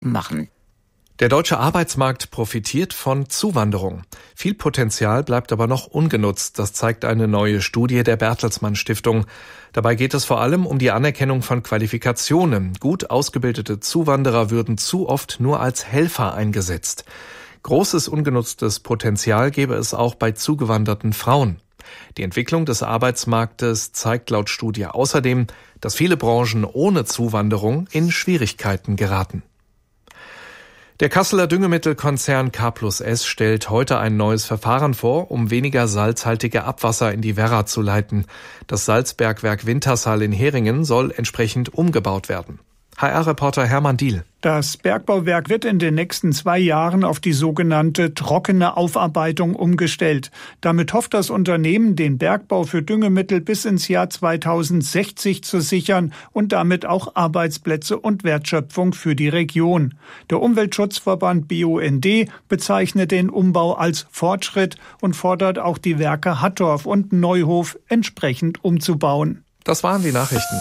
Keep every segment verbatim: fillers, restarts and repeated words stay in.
machen. Der deutsche Arbeitsmarkt profitiert von Zuwanderung. Viel Potenzial bleibt aber noch ungenutzt. Das zeigt eine neue Studie der Bertelsmann Stiftung. Dabei geht es vor allem um die Anerkennung von Qualifikationen. Gut ausgebildete Zuwanderer würden zu oft nur als Helfer eingesetzt. Großes ungenutztes Potenzial gäbe es auch bei zugewanderten Frauen. Die Entwicklung des Arbeitsmarktes zeigt laut Studie außerdem, dass viele Branchen ohne Zuwanderung in Schwierigkeiten geraten. Der Kasseler Düngemittelkonzern K plus S stellt heute ein neues Verfahren vor, um weniger salzhaltige Abwasser in die Werra zu leiten. Das Salzbergwerk Wintershall in Heringen soll entsprechend umgebaut werden. H R-Reporter Hermann Diehl. Das Bergbauwerk wird in den nächsten zwei Jahren auf die sogenannte trockene Aufarbeitung umgestellt. Damit hofft das Unternehmen, den Bergbau für Düngemittel bis ins Jahr zweitausendsechzig zu sichern und damit auch Arbeitsplätze und Wertschöpfung für die Region. Der Umweltschutzverband B U N D bezeichnet den Umbau als Fortschritt und fordert auch die Werke Hattorf und Neuhof entsprechend umzubauen. Das waren die Nachrichten.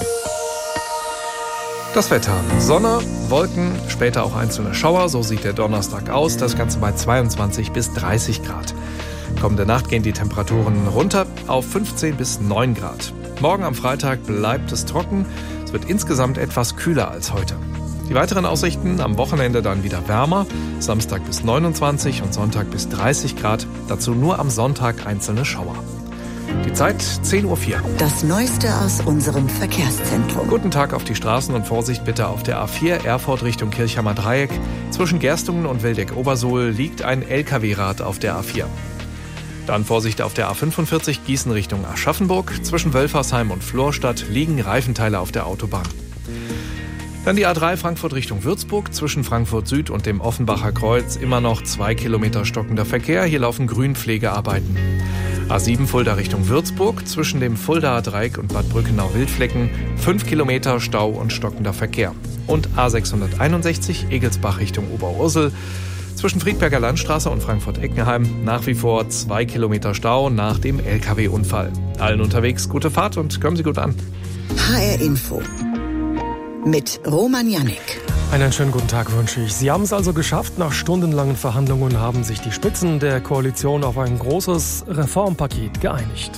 Das Wetter. Sonne, Wolken, später auch einzelne Schauer. So sieht der Donnerstag aus. Das Ganze bei zweiundzwanzig bis dreißig Grad. Kommende Nacht gehen die Temperaturen runter auf fünfzehn bis neun Grad. Morgen am Freitag bleibt es trocken. Es wird insgesamt etwas kühler als heute. Die weiteren Aussichten: am Wochenende dann wieder wärmer. Samstag bis neunundzwanzig und Sonntag bis dreißig Grad. Dazu nur am Sonntag einzelne Schauer. Die Zeit zehn Uhr vier. Das Neueste aus unserem Verkehrszentrum. Guten Tag auf die Straßen und Vorsicht bitte auf der A vier Erfurt Richtung Kirchheimer Dreieck. Zwischen Gerstungen und Wildeck-Obersohl liegt ein L K W-Rad auf der A vier. Dann Vorsicht auf der A fünfundvierzig Gießen Richtung Aschaffenburg. Zwischen Wölfersheim und Florstadt liegen Reifenteile auf der Autobahn. Dann die A drei Frankfurt Richtung Würzburg. Zwischen Frankfurt Süd und dem Offenbacher Kreuz immer noch zwei Kilometer stockender Verkehr. Hier laufen Grünpflegearbeiten. A sieben Fulda Richtung Würzburg, zwischen dem Fuldaer Dreieck und Bad Brückenau-Wildflecken, fünf Kilometer Stau und stockender Verkehr. Und A sechshunderteinundsechzig Egelsbach Richtung Oberursel, zwischen Friedberger Landstraße und Frankfurt-Eckenheim, nach wie vor zwei Kilometer Stau nach dem L K W-Unfall. Allen unterwegs gute Fahrt und kommen Sie gut an. H R Info mit Roman Jannik. Einen schönen guten Tag wünsche ich. Sie haben es also geschafft. Nach stundenlangen Verhandlungen haben sich die Spitzen der Koalition auf ein großes Reformpaket geeinigt.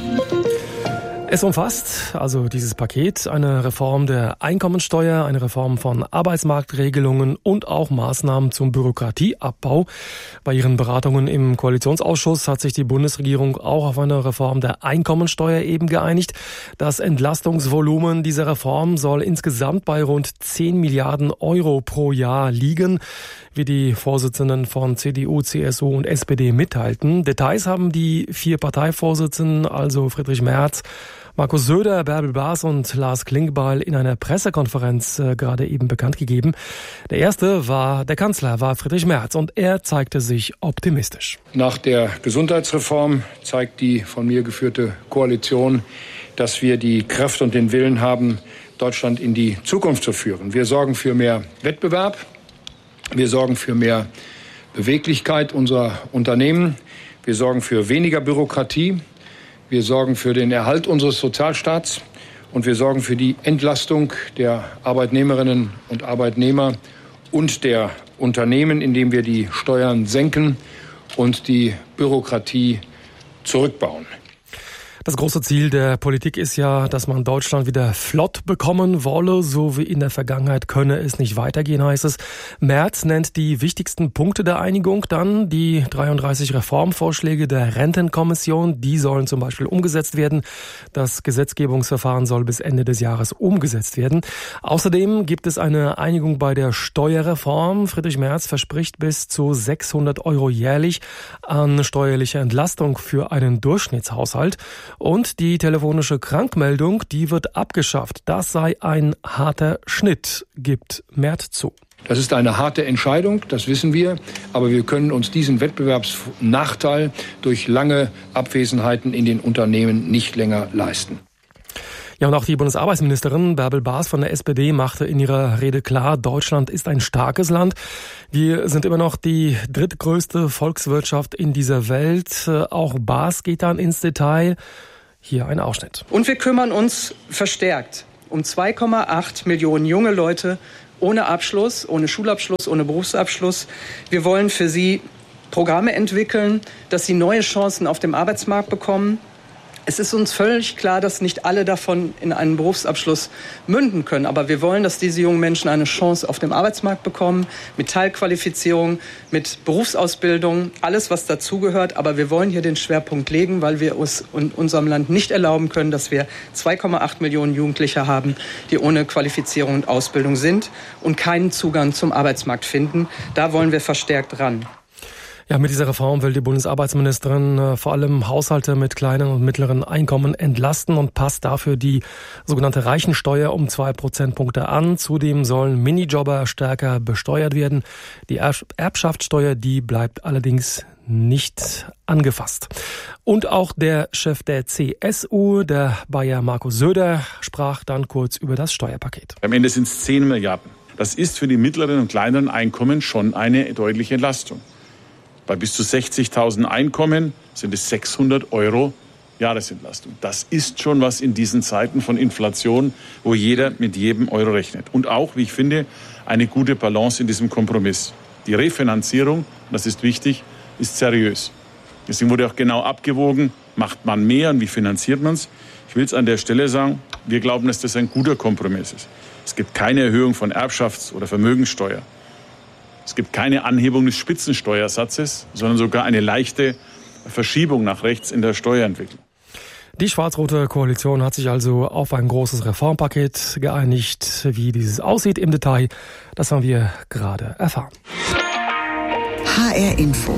Es umfasst also dieses Paket eine Reform der Einkommensteuer, eine Reform von Arbeitsmarktregelungen und auch Maßnahmen zum Bürokratieabbau. Bei ihren Beratungen im Koalitionsausschuss hat sich die Bundesregierung auch auf eine Reform der Einkommensteuer eben geeinigt. Das Entlastungsvolumen dieser Reform soll insgesamt bei rund zehn Milliarden Euro pro Jahr liegen, wie die Vorsitzenden von C D U, C S U und S P D mitteilten. Details haben die vier Parteivorsitzenden, also Friedrich Merz, Markus Söder, Bärbel Baas und Lars Klingbeil in einer Pressekonferenz äh, gerade eben bekannt gegeben. Der erste war, der Kanzler war Friedrich Merz und er zeigte sich optimistisch. Nach der Gesundheitsreform zeigt die von mir geführte Koalition, dass wir die Kraft und den Willen haben, Deutschland in die Zukunft zu führen. Wir sorgen für mehr Wettbewerb, wir sorgen für mehr Beweglichkeit unserer Unternehmen, wir sorgen für weniger Bürokratie. Wir sorgen für den Erhalt unseres Sozialstaats und wir sorgen für die Entlastung der Arbeitnehmerinnen und Arbeitnehmer und der Unternehmen, indem wir die Steuern senken und die Bürokratie zurückbauen. Das große Ziel der Politik ist ja, dass man Deutschland wieder flott bekommen wolle. So wie in der Vergangenheit könne es nicht weitergehen, heißt es. Merz nennt die wichtigsten Punkte der Einigung dann die dreiunddreißig Reformvorschläge der Rentenkommission. Die sollen zum Beispiel umgesetzt werden. Das Gesetzgebungsverfahren soll bis Ende des Jahres umgesetzt werden. Außerdem gibt es eine Einigung bei der Steuerreform. Friedrich Merz verspricht bis zu sechshundert Euro jährlich an steuerlicher Entlastung für einen Durchschnittshaushalt. Und die telefonische Krankmeldung, die wird abgeschafft. Das sei ein harter Schnitt, gibt Merz zu. Das ist eine harte Entscheidung, das wissen wir. Aber wir können uns diesen Wettbewerbsnachteil durch lange Abwesenheiten in den Unternehmen nicht länger leisten. Ja, und auch die Bundesarbeitsministerin Bärbel Baas von der S P D machte in ihrer Rede klar, Deutschland ist ein starkes Land. Wir sind immer noch die drittgrößte Volkswirtschaft in dieser Welt. Auch Baas geht dann ins Detail. Hier ein Ausschnitt. Und wir kümmern uns verstärkt um zwei Komma acht Millionen junge Leute ohne Abschluss, ohne Schulabschluss, ohne Berufsabschluss. Wir wollen für sie Programme entwickeln, dass sie neue Chancen auf dem Arbeitsmarkt bekommen. Es ist uns völlig klar, dass nicht alle davon in einen Berufsabschluss münden können. Aber wir wollen, dass diese jungen Menschen eine Chance auf dem Arbeitsmarkt bekommen, mit Teilqualifizierung, mit Berufsausbildung, alles, was dazugehört. Aber wir wollen hier den Schwerpunkt legen, weil wir uns in unserem Land nicht erlauben können, dass wir zwei Komma acht Millionen Jugendliche haben, die ohne Qualifizierung und Ausbildung sind und keinen Zugang zum Arbeitsmarkt finden. Da wollen wir verstärkt ran. Ja, mit dieser Reform will die Bundesarbeitsministerin äh, vor allem Haushalte mit kleinen und mittleren Einkommen entlasten und passt dafür die sogenannte Reichensteuer um zwei Prozentpunkte an. Zudem sollen Minijobber stärker besteuert werden. Die Erbschaftssteuer, die bleibt allerdings nicht angefasst. Und auch der Chef der C S U, der Bayer Markus Söder, sprach dann kurz über das Steuerpaket. Am Ende sind es zehn Milliarden. Das ist für die mittleren und kleineren Einkommen schon eine deutliche Entlastung. Bei bis zu sechzigtausend Einkommen sind es sechshundert Euro Jahresentlastung. Das ist schon was in diesen Zeiten von Inflation, wo jeder mit jedem Euro rechnet. Und auch, wie ich finde, eine gute Balance in diesem Kompromiss. Die Refinanzierung, das ist wichtig, ist seriös. Deswegen wurde auch genau abgewogen, macht man mehr und wie finanziert man es. Ich will es an der Stelle sagen, wir glauben, dass das ein guter Kompromiss ist. Es gibt keine Erhöhung von Erbschafts- oder Vermögenssteuer. Es gibt keine Anhebung des Spitzensteuersatzes, sondern sogar eine leichte Verschiebung nach rechts in der Steuerentwicklung. Die schwarz-rote Koalition hat sich also auf ein großes Reformpaket geeinigt. Wie dieses aussieht im Detail, das haben wir gerade erfahren. H R Info.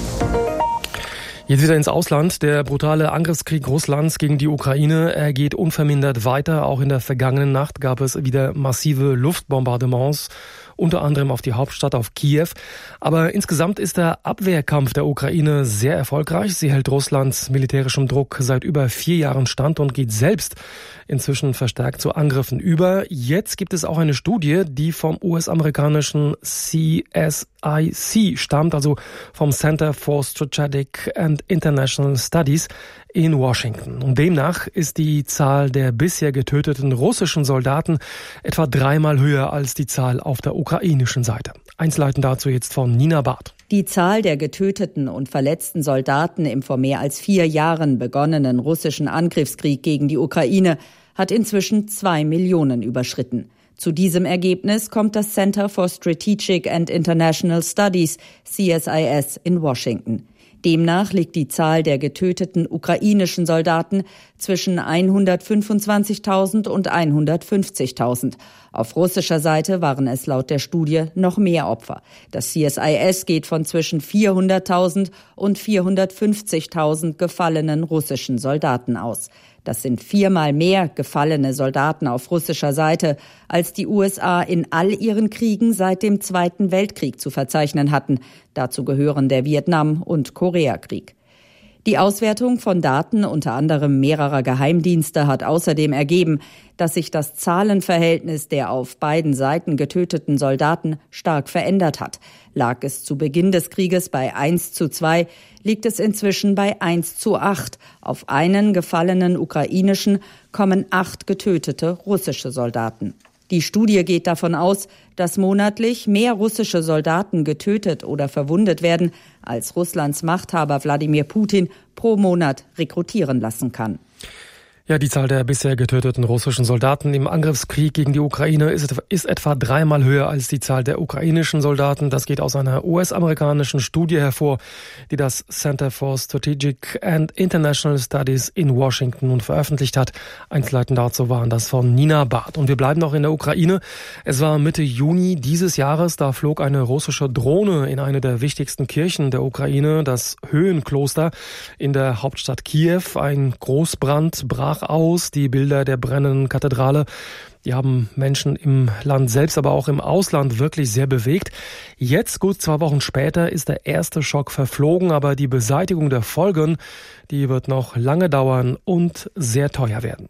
Jetzt wieder ins Ausland. Der brutale Angriffskrieg Russlands gegen die Ukraine, er geht unvermindert weiter. Auch in der vergangenen Nacht gab es wieder massive Luftbombardements, unter anderem auf die Hauptstadt, auf Kiew. Aber insgesamt ist der Abwehrkampf der Ukraine sehr erfolgreich. Sie hält Russlands militärischem Druck seit über vier Jahren stand und geht selbst inzwischen verstärkt zu Angriffen über. Jetzt gibt es auch eine Studie, die vom U S-amerikanischen C S I C stammt, also vom Center for Strategic and International Studies in Washington. Und demnach ist die Zahl der bisher getöteten russischen Soldaten etwa dreimal höher als die Zahl auf der ukrainischen Seite. Einzelheiten dazu jetzt von Nina Barth. Die Zahl der getöteten und verletzten Soldaten im vor mehr als vier Jahren begonnenen russischen Angriffskrieg gegen die Ukraine hat inzwischen zwei Millionen überschritten. Zu diesem Ergebnis kommt das Center for Strategic and International Studies, C S I S, in Washington. Demnach liegt die Zahl der getöteten ukrainischen Soldaten zwischen hundertfünfundzwanzigtausend und hundertfünfzigtausend. Auf russischer Seite waren es laut der Studie noch mehr Opfer. Das C S I S geht von zwischen vierhunderttausend und vierhundertfünfzigtausend gefallenen russischen Soldaten aus. Das sind viermal mehr gefallene Soldaten auf russischer Seite, als die U S A in all ihren Kriegen seit dem Zweiten Weltkrieg zu verzeichnen hatten. Dazu gehören der Vietnam- und Koreakrieg. Die Auswertung von Daten unter anderem mehrerer Geheimdienste hat außerdem ergeben, dass sich das Zahlenverhältnis der auf beiden Seiten getöteten Soldaten stark verändert hat. Lag es zu Beginn des Krieges bei eins zu zwei, liegt es inzwischen bei eins zu acht. Auf einen gefallenen ukrainischen kommen acht getötete russische Soldaten. Die Studie geht davon aus, dass monatlich mehr russische Soldaten getötet oder verwundet werden, als Russlands Machthaber Wladimir Putin pro Monat rekrutieren lassen kann. Ja, die Zahl der bisher getöteten russischen Soldaten im Angriffskrieg gegen die Ukraine ist, ist etwa dreimal höher als die Zahl der ukrainischen Soldaten. Das geht aus einer U S-amerikanischen Studie hervor, die das Center for Strategic and International Studies in Washington nun veröffentlicht hat. Einzelheiten dazu waren das von Nina Barth. Und wir bleiben noch in der Ukraine. Es war Mitte Juni dieses Jahres, da flog eine russische Drohne in eine der wichtigsten Kirchen der Ukraine, das Höhenkloster in der Hauptstadt Kiew. Ein Großbrand brach aus. Die Bilder der brennenden Kathedrale, die haben Menschen im Land selbst, aber auch im Ausland wirklich sehr bewegt. Jetzt, gut zwei Wochen später, ist der erste Schock verflogen, aber die Beseitigung der Folgen, die wird noch lange dauern und sehr teuer werden.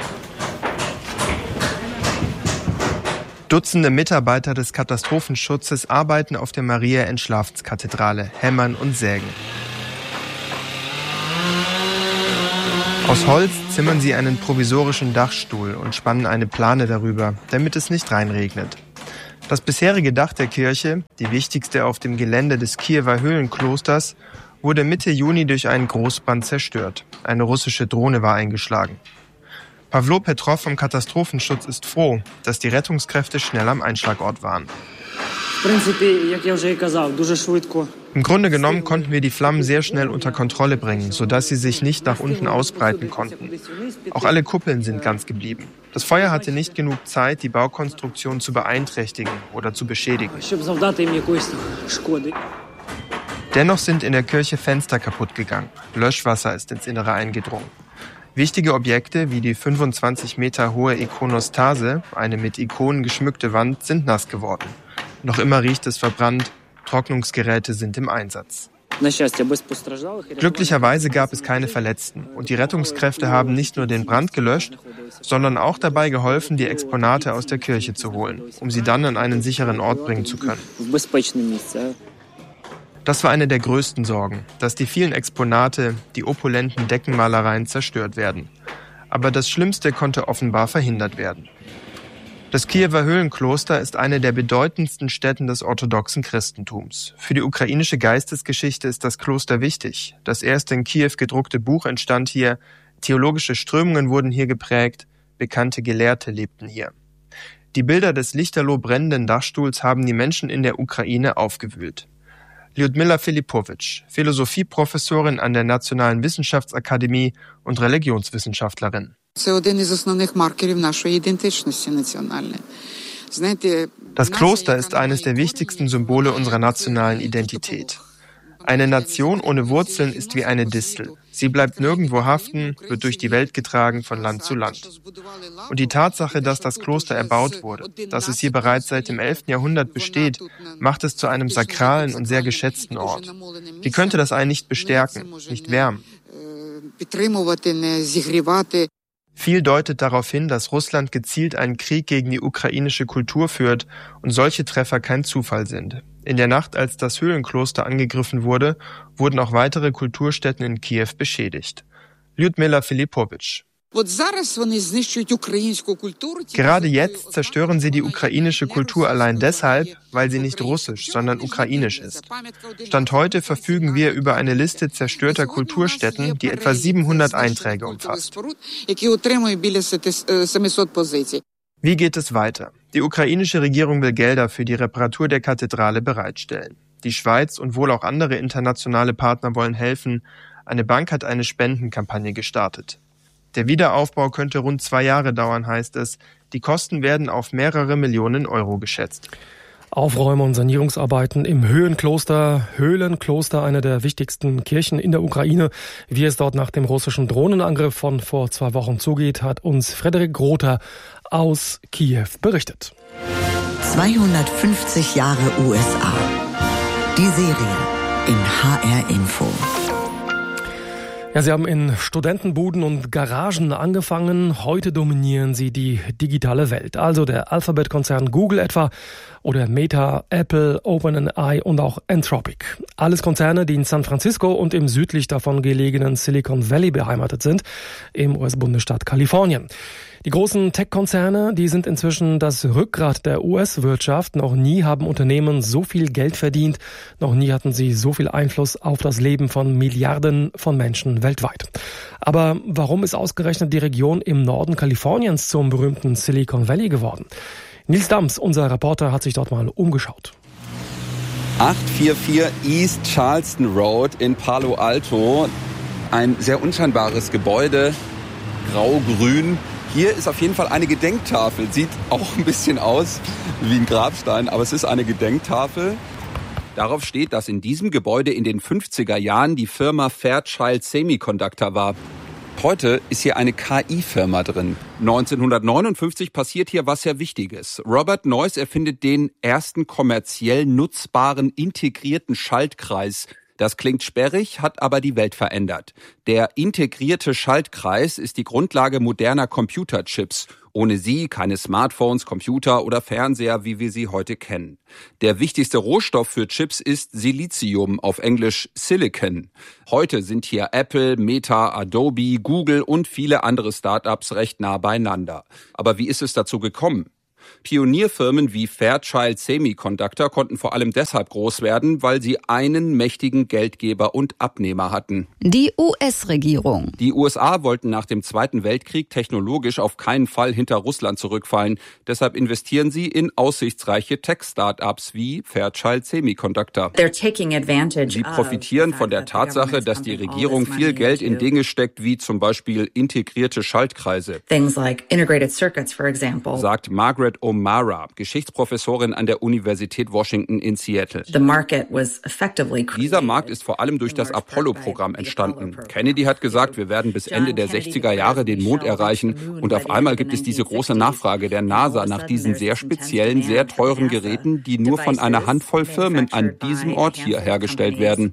Dutzende Mitarbeiter des Katastrophenschutzes arbeiten auf der Maria-Entschlafts-Kathedrale, hämmern und sägen. Aus Holz zimmern sie einen provisorischen Dachstuhl und spannen eine Plane darüber, damit es nicht reinregnet. Das bisherige Dach der Kirche, die wichtigste auf dem Gelände des Kiewer Höhlenklosters, wurde Mitte Juni durch einen Großbrand zerstört. Eine russische Drohne war eingeschlagen. Pawlo Petrov vom Katastrophenschutz ist froh, dass die Rettungskräfte schnell am Einschlagort waren. Im Grunde genommen konnten wir die Flammen sehr schnell unter Kontrolle bringen, sodass sie sich nicht nach unten ausbreiten konnten. Auch alle Kuppeln sind ganz geblieben. Das Feuer hatte nicht genug Zeit, die Baukonstruktion zu beeinträchtigen oder zu beschädigen. Dennoch sind in der Kirche Fenster kaputt gegangen. Löschwasser ist ins Innere eingedrungen. Wichtige Objekte wie die fünfundzwanzig Meter hohe Ikonostase, eine mit Ikonen geschmückte Wand, sind nass geworden. Noch immer riecht es verbrannt, Trocknungsgeräte sind im Einsatz. Glücklicherweise gab es keine Verletzten und die Rettungskräfte haben nicht nur den Brand gelöscht, sondern auch dabei geholfen, die Exponate aus der Kirche zu holen, um sie dann an einen sicheren Ort bringen zu können. Das war eine der größten Sorgen, dass die vielen Exponate, die opulenten Deckenmalereien zerstört werden. Aber das Schlimmste konnte offenbar verhindert werden. Das Kiewer Höhlenkloster ist eine der bedeutendsten Stätten des orthodoxen Christentums. Für die ukrainische Geistesgeschichte ist das Kloster wichtig. Das erste in Kiew gedruckte Buch entstand hier, theologische Strömungen wurden hier geprägt, bekannte Gelehrte lebten hier. Die Bilder des lichterloh brennenden Dachstuhls haben die Menschen in der Ukraine aufgewühlt. Lyudmila Filipowitsch, Philosophieprofessorin an der Nationalen Wissenschaftsakademie und Religionswissenschaftlerin. Das Kloster ist eines der wichtigsten Symbole unserer nationalen Identität. Eine Nation ohne Wurzeln ist wie eine Distel. Sie bleibt nirgendwo haften, wird durch die Welt getragen von Land zu Land. Und die Tatsache, dass das Kloster erbaut wurde, dass es hier bereits seit dem elften Jahrhundert besteht, macht es zu einem sakralen und sehr geschätzten Ort. Wie könnte das einen nicht bestärken, nicht wärmen? Viel deutet darauf hin, dass Russland gezielt einen Krieg gegen die ukrainische Kultur führt und solche Treffer kein Zufall sind. In der Nacht, als das Höhlenkloster angegriffen wurde, wurden auch weitere Kulturstätten in Kiew beschädigt. Lyudmila Filipowitsch. Gerade jetzt zerstören sie die ukrainische Kultur allein deshalb, weil sie nicht russisch, sondern ukrainisch ist. Stand heute verfügen wir über eine Liste zerstörter Kulturstätten, die etwa siebenhundert Einträge umfasst. Wie geht es weiter? Die ukrainische Regierung will Gelder für die Reparatur der Kathedrale bereitstellen. Die Schweiz und wohl auch andere internationale Partner wollen helfen. Eine Bank hat eine Spendenkampagne gestartet. Der Wiederaufbau könnte rund zwei Jahre dauern, heißt es. Die Kosten werden auf mehrere Millionen Euro geschätzt. Aufräumen und Sanierungsarbeiten im Höhlenkloster. Höhlenkloster, eine der wichtigsten Kirchen in der Ukraine. Wie es dort nach dem russischen Drohnenangriff von vor zwei Wochen zugeht, hat uns Frederik Grother aus Kiew berichtet. zweihundertfünfzig Jahre U S A. Die Serie in H R Info. Ja, sie haben in Studentenbuden und Garagen angefangen. Heute dominieren sie die digitale Welt. Also der Alphabet-Konzern Google etwa oder Meta, Apple, OpenAI und auch Anthropic. Alles Konzerne, die in San Francisco und im südlich davon gelegenen Silicon Valley beheimatet sind, im U S-Bundesstaat Kalifornien. Die großen Tech-Konzerne, die sind inzwischen das Rückgrat der U S-Wirtschaft. Noch nie haben Unternehmen so viel Geld verdient. Noch nie hatten sie so viel Einfluss auf das Leben von Milliarden von Menschen weltweit. Aber warum ist ausgerechnet die Region im Norden Kaliforniens zum berühmten Silicon Valley geworden? Nils Dams, unser Reporter, hat sich dort mal umgeschaut. achthundertvierundvierzig East Charleston Road in Palo Alto. Ein sehr unscheinbares Gebäude, grau-grün. Hier ist auf jeden Fall eine Gedenktafel. Sieht auch ein bisschen aus wie ein Grabstein, aber es ist eine Gedenktafel. Darauf steht, dass in diesem Gebäude in den fünfziger Jahren die Firma Fairchild Semiconductor war. Heute ist hier eine K I-Firma drin. neunzehnhundertneunundfünfzig passiert hier was sehr Wichtiges. Robert Noyce erfindet den ersten kommerziell nutzbaren integrierten Schaltkreis. Das klingt sperrig, hat aber die Welt verändert. Der integrierte Schaltkreis ist die Grundlage moderner Computerchips. Ohne sie keine Smartphones, Computer oder Fernseher, wie wir sie heute kennen. Der wichtigste Rohstoff für Chips ist Silizium, auf Englisch Silicon. Heute sind hier Apple, Meta, Adobe, Google und viele andere Startups recht nah beieinander. Aber wie ist es dazu gekommen? Pionierfirmen wie Fairchild Semiconductor konnten vor allem deshalb groß werden, weil sie einen mächtigen Geldgeber und Abnehmer hatten. Die U S-Regierung. Die U S A wollten nach dem Zweiten Weltkrieg technologisch auf keinen Fall hinter Russland zurückfallen. Deshalb investieren sie in aussichtsreiche Tech-Startups wie Fairchild Semiconductor. Sie profitieren von der Tatsache, dass die Regierung viel Geld in Dinge steckt, wie zum Beispiel integrierte Schaltkreise. Sagt Margaret O'Mara, Geschichtsprofessorin an der Universität Washington in Seattle. Dieser Markt ist vor allem durch das Apollo-Programm entstanden. Kennedy hat gesagt, wir werden bis Ende der sechziger Jahre den Mond erreichen und auf einmal gibt es diese große Nachfrage der NASA nach diesen sehr speziellen, sehr teuren Geräten, die nur von einer Handvoll Firmen an diesem Ort hier hergestellt werden.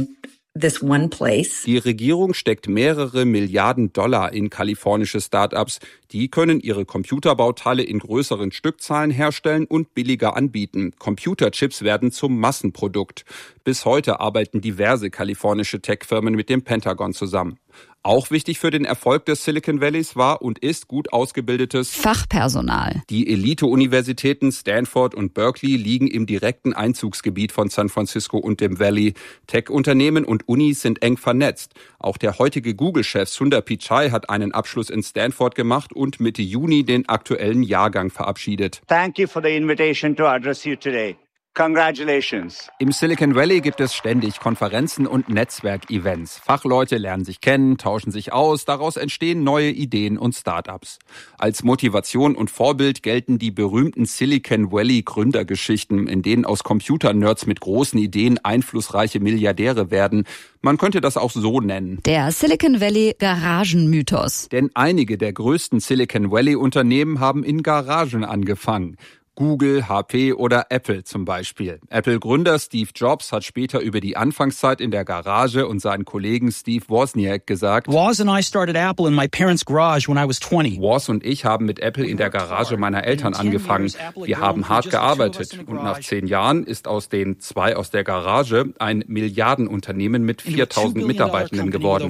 Die Regierung steckt mehrere Milliarden Dollar in kalifornische Start-ups. Die können ihre Computerbauteile in größeren Stückzahlen herstellen und billiger anbieten. Computerchips werden zum Massenprodukt. Bis heute arbeiten diverse kalifornische Tech-Firmen mit dem Pentagon zusammen. Auch wichtig für den Erfolg des Silicon Valleys war und ist gut ausgebildetes Fachpersonal. Die Elite-Universitäten Stanford und Berkeley liegen im direkten Einzugsgebiet von San Francisco und dem Valley. Tech-Unternehmen und Unis sind eng vernetzt. Auch der heutige Google-Chef Sundar Pichai hat einen Abschluss in Stanford gemacht und Mitte Juni den aktuellen Jahrgang verabschiedet. Thank you for the invitation to address you today. Congratulations. Im Silicon Valley gibt es ständig Konferenzen und Netzwerkevents. Fachleute lernen sich kennen, tauschen sich aus, daraus entstehen neue Ideen und Startups. Als Motivation und Vorbild gelten die berühmten Silicon Valley Gründergeschichten, in denen aus Computernerds mit großen Ideen einflussreiche Milliardäre werden. Man könnte das auch so nennen. Der Silicon Valley Garagenmythos. Denn einige der größten Silicon Valley Unternehmen haben in Garagen angefangen. Google, H P oder Apple zum Beispiel. Apple-Gründer Steve Jobs hat später über die Anfangszeit in der Garage und seinen Kollegen Steve Wozniak gesagt: Woz and I started Apple in my parents' garage when I was twenty. Woz und ich haben mit Apple in der Garage meiner Eltern angefangen. Wir haben hart gearbeitet und nach zehn Jahren ist aus den zwei aus der Garage ein Milliardenunternehmen mit viertausend Mitarbeitenden geworden.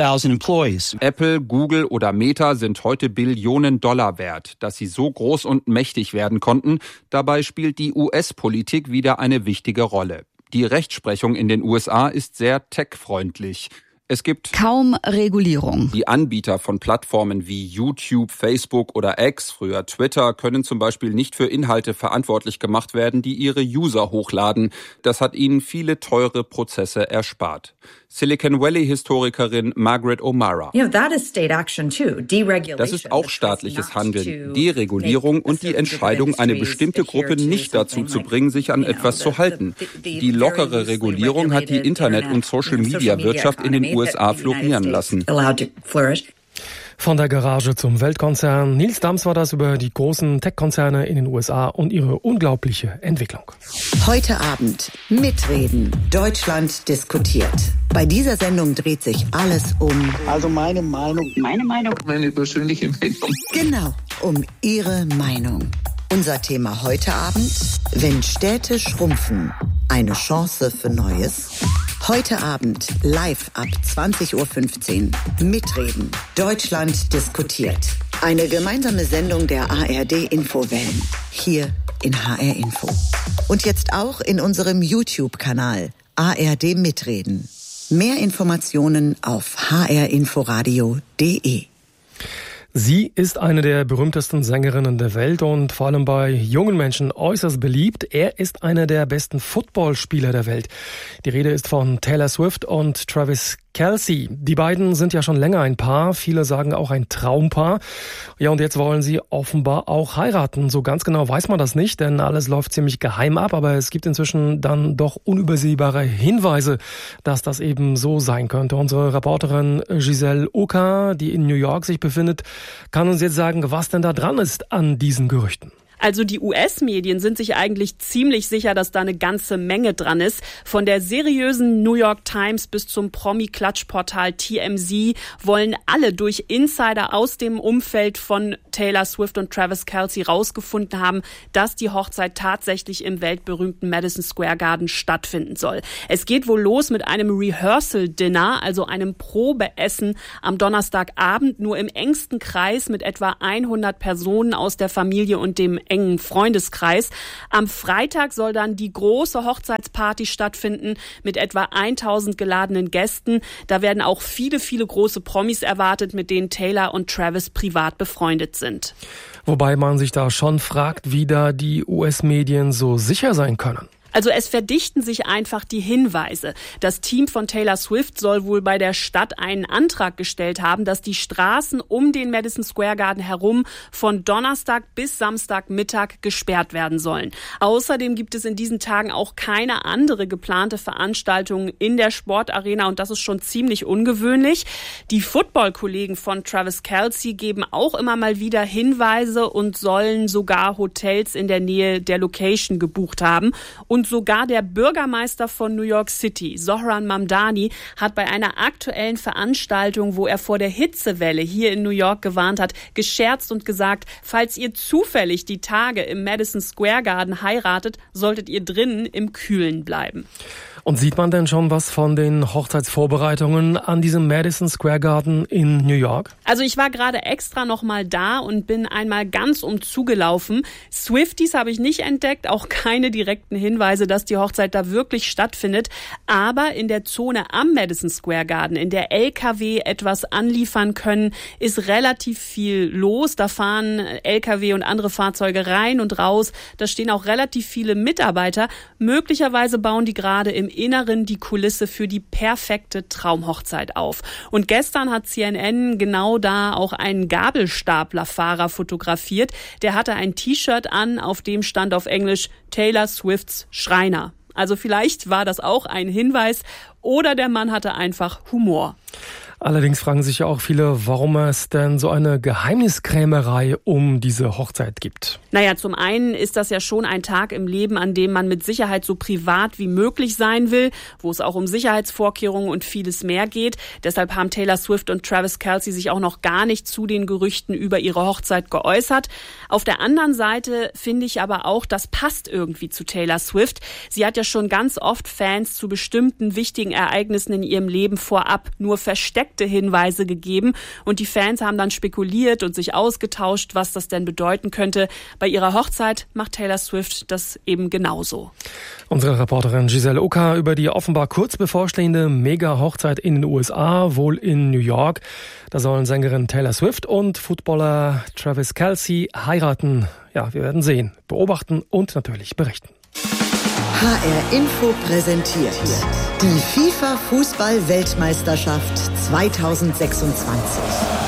Apple, Google oder Meta sind heute Billionen Dollar wert. Dass sie so groß und mächtig werden konnten, dabei spielt die U S-Politik wieder eine wichtige Rolle. Die Rechtsprechung in den U S A ist sehr tech-freundlich. Es gibt kaum Regulierung. Die Anbieter von Plattformen wie YouTube, Facebook oder X, früher Twitter, können zum Beispiel nicht für Inhalte verantwortlich gemacht werden, die ihre User hochladen. Das hat ihnen viele teure Prozesse erspart. Silicon Valley-Historikerin Margaret O'Mara. Das ist auch staatliches Handeln, Deregulierung und die Entscheidung, eine bestimmte Gruppe nicht dazu zu bringen, sich an etwas zu halten. Die lockere Regulierung hat die Internet- und Social-Media-Wirtschaft in den U S A florieren lassen. Von der Garage zum Weltkonzern. Nils Dams war das über die großen Tech-Konzerne in den U S A und ihre unglaubliche Entwicklung. Heute Abend mitreden. Deutschland diskutiert. Bei dieser Sendung dreht sich alles um... Also meine Meinung. Meine Meinung. Meine persönliche Meinung. Genau, um Ihre Meinung. Unser Thema heute Abend: Wenn Städte schrumpfen, eine Chance für Neues. Heute Abend live ab zwanzig Uhr fünfzehn. Mitreden. Deutschland diskutiert. Eine gemeinsame Sendung der A R D-Infowellen. Hier in H R Info. Und jetzt auch in unserem YouTube-Kanal A R D Mitreden. Mehr Informationen auf h r inforadio punkt d e. Sie ist eine der berühmtesten Sängerinnen der Welt und vor allem bei jungen Menschen äußerst beliebt. Er ist einer der besten Footballspieler der Welt. Die Rede ist von Taylor Swift und Travis Kelce. Die beiden sind ja schon länger ein Paar. Viele sagen auch ein Traumpaar. Ja, und jetzt wollen sie offenbar auch heiraten. So ganz genau weiß man das nicht, denn alles läuft ziemlich geheim ab. Aber es gibt inzwischen dann doch unübersehbare Hinweise, dass das eben so sein könnte. Unsere Reporterin Giselle Oka, die in New York sich befindet, kann uns jetzt sagen, was denn da dran ist an diesen Gerüchten. Also die U S-Medien sind sich eigentlich ziemlich sicher, dass da eine ganze Menge dran ist. Von der seriösen New York Times bis zum Promi-Klatschportal T M Z wollen alle durch Insider aus dem Umfeld von Taylor Swift und Travis Kelce rausgefunden haben, dass die Hochzeit tatsächlich im weltberühmten Madison Square Garden stattfinden soll. Es geht wohl los mit einem Rehearsal-Dinner, also einem Probeessen am Donnerstagabend, nur im engsten Kreis mit etwa hundert Personen aus der Familie und dem engen Freundeskreis. Am Freitag soll dann die große Hochzeitsparty stattfinden mit etwa tausend geladenen Gästen. Da werden auch viele, viele große Promis erwartet, mit denen Taylor und Travis privat befreundet sind. Wobei man sich da schon fragt, wie da die U S-Medien so sicher sein können. Also es verdichten sich einfach die Hinweise. Das Team von Taylor Swift soll wohl bei der Stadt einen Antrag gestellt haben, dass die Straßen um den Madison Square Garden herum von Donnerstag bis Samstagmittag gesperrt werden sollen. Außerdem gibt es in diesen Tagen auch keine andere geplante Veranstaltung in der Sportarena und das ist schon ziemlich ungewöhnlich. Die Football-Kollegen von Travis Kelce geben auch immer mal wieder Hinweise und sollen sogar Hotels in der Nähe der Location gebucht haben. Und Und sogar der Bürgermeister von New York City, Zohran Mamdani, hat bei einer aktuellen Veranstaltung, wo er vor der Hitzewelle hier in New York gewarnt hat, gescherzt und gesagt, falls ihr zufällig die Tage im Madison Square Garden heiratet, solltet ihr drinnen im Kühlen bleiben. Und sieht man denn schon was von den Hochzeitsvorbereitungen an diesem Madison Square Garden in New York? Also ich war gerade extra noch mal da und bin einmal ganz umzugelaufen. Swifties habe ich nicht entdeckt, auch keine direkten Hinweise, dass die Hochzeit da wirklich stattfindet. Aber in der Zone am Madison Square Garden, in der L K W etwas anliefern können, ist relativ viel los. Da fahren L K W und andere Fahrzeuge rein und raus. Da stehen auch relativ viele Mitarbeiter. Möglicherweise bauen die gerade im Inneren die Kulisse für die perfekte Traumhochzeit auf. Und gestern hat C N N genau da auch einen Gabelstaplerfahrer fotografiert. Der hatte ein T-Shirt an, auf dem stand auf Englisch Taylor Swifts Schreiner. Also vielleicht war das auch ein Hinweis oder der Mann hatte einfach Humor. Allerdings fragen sich ja auch viele, warum es denn so eine Geheimniskrämerei um diese Hochzeit gibt. Naja, zum einen ist das ja schon ein Tag im Leben, an dem man mit Sicherheit so privat wie möglich sein will, wo es auch um Sicherheitsvorkehrungen und vieles mehr geht. Deshalb haben Taylor Swift und Travis Kelce sich auch noch gar nicht zu den Gerüchten über ihre Hochzeit geäußert. Auf der anderen Seite finde ich aber auch, das passt irgendwie zu Taylor Swift. Sie hat ja schon ganz oft Fans zu bestimmten wichtigen Ereignissen in ihrem Leben vorab nur versteckt Hinweise gegeben und die Fans haben dann spekuliert und sich ausgetauscht, was das denn bedeuten könnte. Bei ihrer Hochzeit macht Taylor Swift das eben genauso. Unsere Reporterin Giselle Ucker über die offenbar kurz bevorstehende Mega-Hochzeit in den U S A, wohl in New York. Da sollen Sängerin Taylor Swift und Footballer Travis Kelce heiraten. Ja, wir werden sehen, beobachten und natürlich berichten. H R Info präsentiert die FIFA-Fußball-Weltmeisterschaft zweitausendsechsundzwanzig.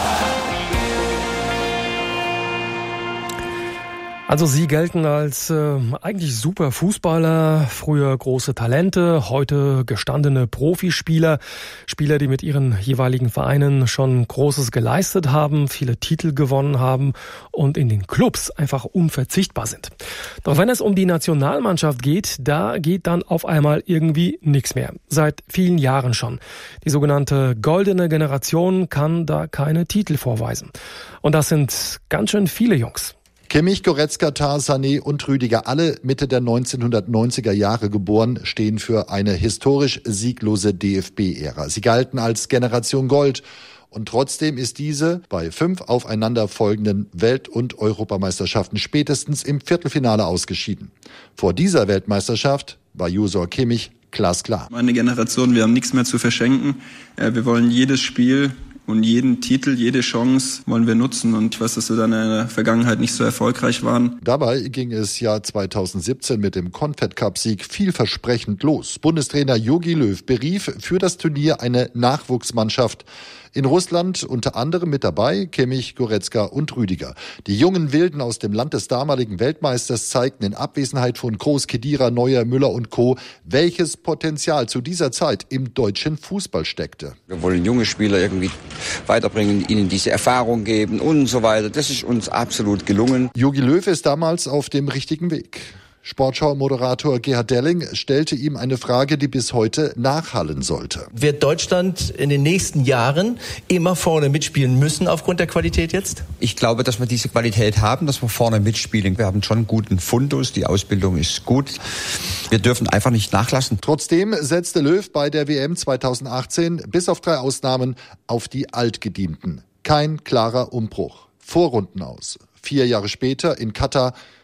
Also sie gelten als äh, eigentlich super Fußballer, früher große Talente, heute gestandene Profispieler, Spieler, die mit ihren jeweiligen Vereinen schon Großes geleistet haben, viele Titel gewonnen haben und in den Clubs einfach unverzichtbar sind. Doch wenn es um die Nationalmannschaft geht, da geht dann auf einmal irgendwie nichts mehr. Seit vielen Jahren schon. Die sogenannte goldene Generation kann da keine Titel vorweisen. Und das sind ganz schön viele Jungs. Kimmich, Goretzka, Tah, Sané und Rüdiger, alle Mitte der neunzehnhundertneunziger Jahre geboren, stehen für eine historisch sieglose D F B-Ära. Sie galten als Generation Gold. Und trotzdem ist diese bei fünf aufeinanderfolgenden Welt- und Europameisterschaften spätestens im Viertelfinale ausgeschieden. Vor dieser Weltmeisterschaft war Josua Kimmich glasklar. Meine Generation, wir haben nichts mehr zu verschenken. Wir wollen jedes Spiel und jeden Titel, jede Chance wollen wir nutzen. Und ich weiß, dass wir dann in der Vergangenheit nicht so erfolgreich waren. Dabei ging es Jahr zweitausendsiebzehn mit dem Confed-Cup-Sieg vielversprechend los. Bundestrainer Jogi Löw berief für das Turnier eine Nachwuchsmannschaft. In Russland unter anderem mit dabei Kimmich, Goretzka und Rüdiger. Die jungen Wilden aus dem Land des damaligen Weltmeisters zeigten in Abwesenheit von Kroos, Khedira, Neuer, Müller und Co., welches Potenzial zu dieser Zeit im deutschen Fußball steckte. Wir wollen junge Spieler irgendwie weiterbringen, ihnen diese Erfahrung geben und so weiter. Das ist uns absolut gelungen. Jogi Löw ist damals auf dem richtigen Weg. Sportschau-Moderator Gerhard Delling stellte ihm eine Frage, die bis heute nachhallen sollte. Wird Deutschland in den nächsten Jahren immer vorne mitspielen müssen aufgrund der Qualität jetzt? Ich glaube, dass wir diese Qualität haben, dass wir vorne mitspielen. Wir haben schon einen guten Fundus, die Ausbildung ist gut. Wir dürfen einfach nicht nachlassen. Trotzdem setzte Löw bei der W M zweitausendachtzehn bis auf drei Ausnahmen auf die Altgedienten. Kein klarer Umbruch. Vorrunden aus. Vier Jahre später in Katar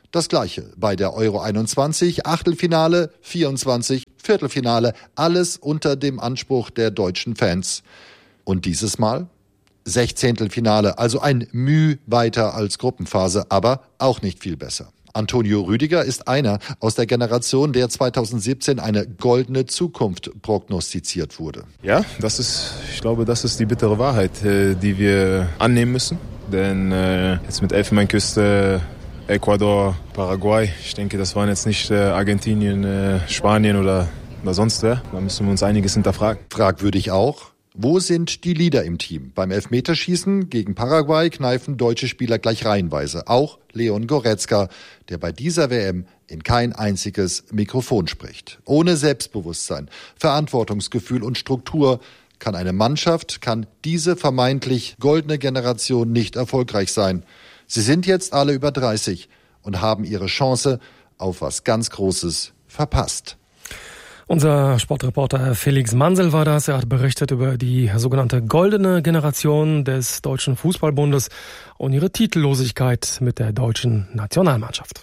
Das Gleiche bei der Euro einundzwanzig, Achtelfinale, vierundzwanzig, Viertelfinale, alles unter dem Anspruch der deutschen Fans. Und dieses Mal Sechzehntelfinale, also ein Müh weiter als Gruppenphase, aber auch nicht viel besser. Antonio Rüdiger ist einer aus der Generation, der zweitausendsiebzehn eine goldene Zukunft prognostiziert wurde. Ja, das ist, ich glaube, das ist die bittere Wahrheit, die wir annehmen müssen. Denn äh, jetzt mit Elfenbeinküste, Ecuador, Paraguay, ich denke, das waren jetzt nicht äh, Argentinien, äh, Spanien oder, oder sonst wer. Da müssen wir uns einiges hinterfragen. Fragwürdig auch, wo sind die Leader im Team? Beim Elfmeterschießen gegen Paraguay kneifen deutsche Spieler gleich reihenweise. Auch Leon Goretzka, der bei dieser W M in kein einziges Mikrofon spricht. Ohne Selbstbewusstsein, Verantwortungsgefühl und Struktur kann eine Mannschaft, kann diese vermeintlich goldene Generation nicht erfolgreich sein. Sie sind jetzt alle über dreißig und haben ihre Chance auf was ganz Großes verpasst. Unser Sportreporter Felix Mansel war das. Er hat berichtet über die sogenannte goldene Generation des Deutschen Fußballbundes und ihre Titellosigkeit mit der deutschen Nationalmannschaft.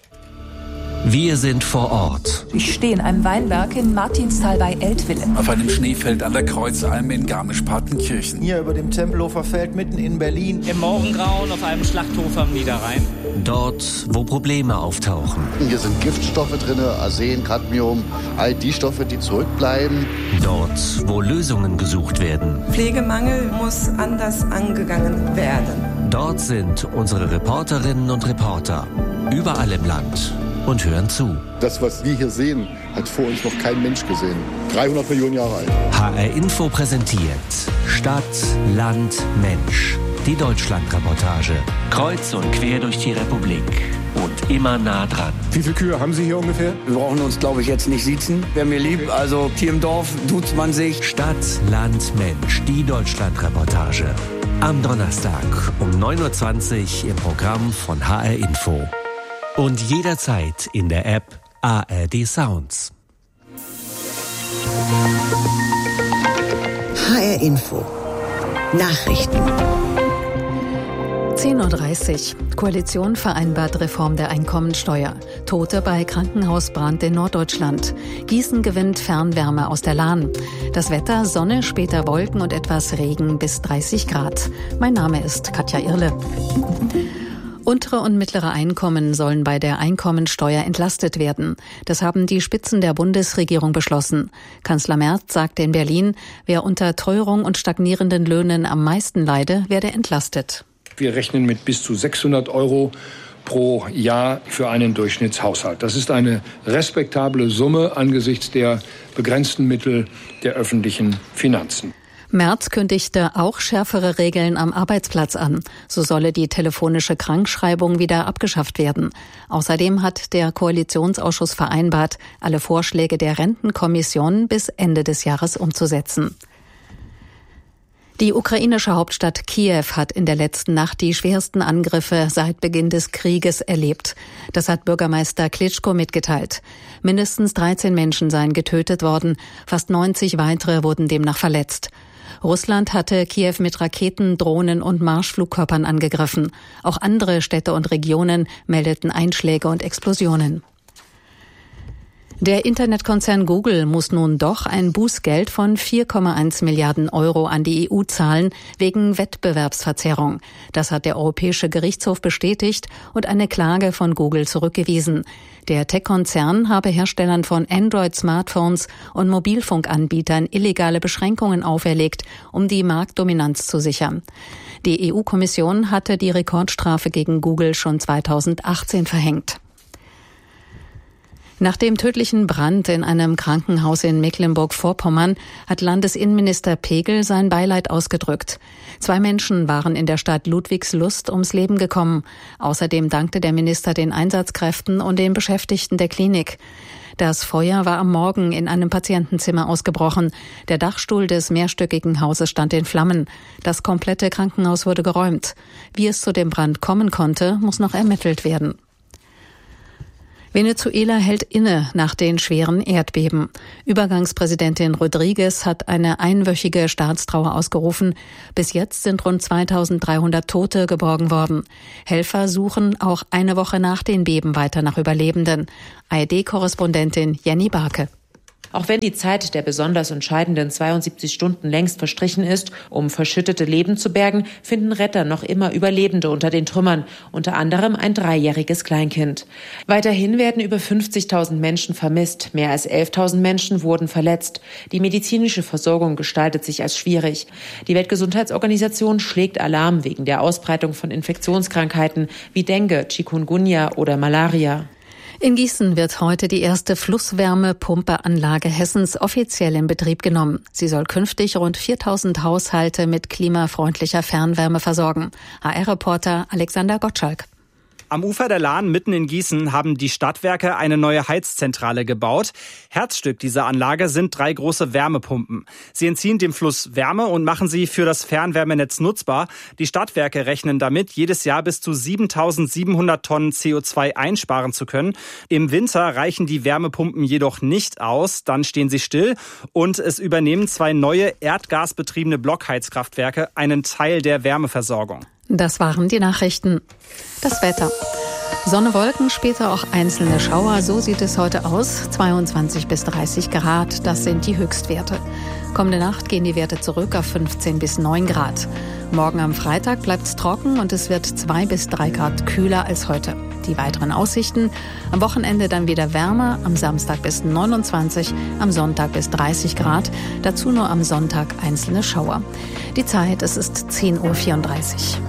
Wir sind vor Ort. Ich stehe in einem Weinberg in Martinsthal bei Eltville. Auf einem Schneefeld an der Kreuzalm in Garmisch-Partenkirchen. Hier über dem Tempelhofer Feld mitten in Berlin. Im Morgengrauen auf einem Schlachthof am Niederrhein. Dort, wo Probleme auftauchen. Hier sind Giftstoffe drin, Arsen, Cadmium, all die Stoffe, die zurückbleiben. Dort, wo Lösungen gesucht werden. Pflegemangel muss anders angegangen werden. Dort sind unsere Reporterinnen und Reporter. Überall im Land. Und hören zu. Das, was wir hier sehen, hat vor uns noch kein Mensch gesehen. dreihundert Millionen Jahre alt. H R Info präsentiert Stadt, Land, Mensch. Die Deutschland-Reportage. Kreuz und quer durch die Republik. Und immer nah dran. Wie viele Kühe haben Sie hier ungefähr? Wir brauchen uns, glaube ich, jetzt nicht siezen. Wäre mir lieb. Also hier im Dorf duzt man sich. Stadt, Land, Mensch. Die Deutschland-Reportage. Am Donnerstag um neun Uhr zwanzig im Programm von H R Info. Und jederzeit in der App A R D Sounds. H R Info. Nachrichten. zehn Uhr dreißig. Koalition vereinbart Reform der Einkommensteuer. Tote bei Krankenhausbrand in Norddeutschland. Gießen gewinnt Fernwärme aus der Lahn. Das Wetter, Sonne, später Wolken und etwas Regen bis dreißig Grad. Mein Name ist Katja Irle. Untere und mittlere Einkommen sollen bei der Einkommensteuer entlastet werden. Das haben die Spitzen der Bundesregierung beschlossen. Kanzler Merz sagte in Berlin, wer unter Teuerung und stagnierenden Löhnen am meisten leide, werde entlastet. Wir rechnen mit bis zu sechshundert Euro pro Jahr für einen Durchschnittshaushalt. Das ist eine respektable Summe angesichts der begrenzten Mittel der öffentlichen Finanzen. Merz kündigte auch schärfere Regeln am Arbeitsplatz an. So solle die telefonische Krankschreibung wieder abgeschafft werden. Außerdem hat der Koalitionsausschuss vereinbart, alle Vorschläge der Rentenkommission bis Ende des Jahres umzusetzen. Die ukrainische Hauptstadt Kiew hat in der letzten Nacht die schwersten Angriffe seit Beginn des Krieges erlebt. Das hat Bürgermeister Klitschko mitgeteilt. Mindestens dreizehn Menschen seien getötet worden, fast neunzig weitere wurden demnach verletzt. Russland hatte Kiew mit Raketen, Drohnen und Marschflugkörpern angegriffen. Auch andere Städte und Regionen meldeten Einschläge und Explosionen. Der Internetkonzern Google muss nun doch ein Bußgeld von vier Komma eins Milliarden Euro an die E U zahlen, wegen Wettbewerbsverzerrung. Das hat der Europäische Gerichtshof bestätigt und eine Klage von Google zurückgewiesen. Der Tech-Konzern habe Herstellern von Android-Smartphones und Mobilfunkanbietern illegale Beschränkungen auferlegt, um die Marktdominanz zu sichern. Die E U-Kommission hatte die Rekordstrafe gegen Google schon zweitausendachtzehn verhängt. Nach dem tödlichen Brand in einem Krankenhaus in Mecklenburg-Vorpommern hat Landesinnenminister Pegel sein Beileid ausgedrückt. Zwei Menschen waren in der Stadt Ludwigslust ums Leben gekommen. Außerdem dankte der Minister den Einsatzkräften und den Beschäftigten der Klinik. Das Feuer war am Morgen in einem Patientenzimmer ausgebrochen. Der Dachstuhl des mehrstöckigen Hauses stand in Flammen. Das komplette Krankenhaus wurde geräumt. Wie es zu dem Brand kommen konnte, muss noch ermittelt werden. Venezuela hält inne nach den schweren Erdbeben. Übergangspräsidentin Rodriguez hat eine einwöchige Staatstrauer ausgerufen. Bis jetzt sind rund zweitausenddreihundert Tote geborgen worden. Helfer suchen auch eine Woche nach den Beben weiter nach Überlebenden. A R D-Korrespondentin Jenny Barke. Auch wenn die Zeit der besonders entscheidenden zweiundsiebzig Stunden längst verstrichen ist, um verschüttete Leben zu bergen, finden Retter noch immer Überlebende unter den Trümmern, unter anderem ein dreijähriges Kleinkind. Weiterhin werden über fünfzigtausend Menschen vermisst, mehr als elftausend Menschen wurden verletzt. Die medizinische Versorgung gestaltet sich als schwierig. Die Weltgesundheitsorganisation schlägt Alarm wegen der Ausbreitung von Infektionskrankheiten wie Dengue, Chikungunya oder Malaria. In Gießen wird heute die erste Flusswärmepumpeanlage Hessens offiziell in Betrieb genommen. Sie soll künftig rund viertausend Haushalte mit klimafreundlicher Fernwärme versorgen. H R-Reporter Alexander Gottschalk. Am Ufer der Lahn mitten in Gießen haben die Stadtwerke eine neue Heizzentrale gebaut. Herzstück dieser Anlage sind drei große Wärmepumpen. Sie entziehen dem Fluss Wärme und machen sie für das Fernwärmenetz nutzbar. Die Stadtwerke rechnen damit, jedes Jahr bis zu siebentausendsiebenhundert Tonnen C O zwei einsparen zu können. Im Winter reichen die Wärmepumpen jedoch nicht aus, dann stehen sie still und es übernehmen zwei neue erdgasbetriebene Blockheizkraftwerke einen Teil der Wärmeversorgung. Das waren die Nachrichten. Das Wetter. Sonne, Wolken, später auch einzelne Schauer. So sieht es heute aus. zweiundzwanzig bis dreißig Grad, das sind die Höchstwerte. Kommende Nacht gehen die Werte zurück auf fünfzehn bis neun Grad. Morgen am Freitag bleibt es trocken und es wird zwei bis drei Grad kühler als heute. Die weiteren Aussichten: am Wochenende dann wieder wärmer, am Samstag bis neunundzwanzig, am Sonntag bis dreißig Grad, dazu nur am Sonntag einzelne Schauer. Die Zeit, es ist zehn Uhr vierunddreißig.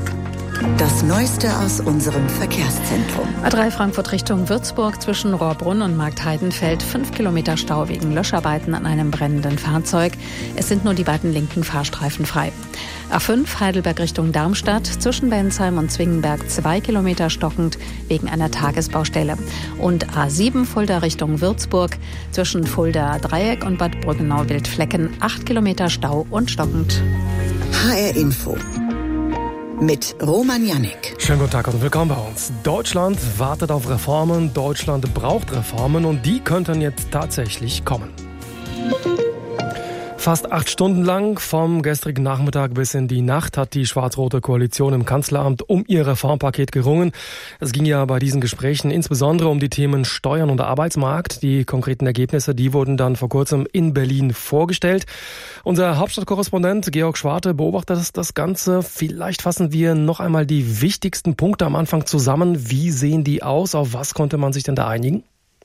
Das Neueste aus unserem Verkehrszentrum. A drei Frankfurt Richtung Würzburg zwischen Rohrbrunn und Marktheidenfeld. Fünf Kilometer Stau wegen Löscharbeiten an einem brennenden Fahrzeug. Es sind nur die beiden linken Fahrstreifen frei. A fünf Heidelberg Richtung Darmstadt zwischen Bensheim und Zwingenberg. Zwei Kilometer stockend wegen einer Tagesbaustelle. Und A sieben Fulda Richtung Würzburg zwischen Fulda Dreieck und Bad Brückenau-Wildflecken. Acht Kilometer Stau und stockend. H R Info mit Roman Jannik. Schönen guten Tag und willkommen bei uns. Deutschland wartet auf Reformen, Deutschland braucht Reformen und die könnten jetzt tatsächlich kommen. Fast acht Stunden lang, vom gestrigen Nachmittag bis in die Nacht, hat die schwarz-rote Koalition im Kanzleramt um ihr Reformpaket gerungen. Es ging ja bei diesen Gesprächen insbesondere um die Themen Steuern und Arbeitsmarkt. Die konkreten Ergebnisse, die wurden dann vor kurzem in Berlin vorgestellt. Unser Hauptstadtkorrespondent Georg Schwarte beobachtet das Ganze. Vielleicht fassen wir noch einmal die wichtigsten Punkte am Anfang zusammen. Wie sehen die aus? Auf was konnte man sich denn da einigen?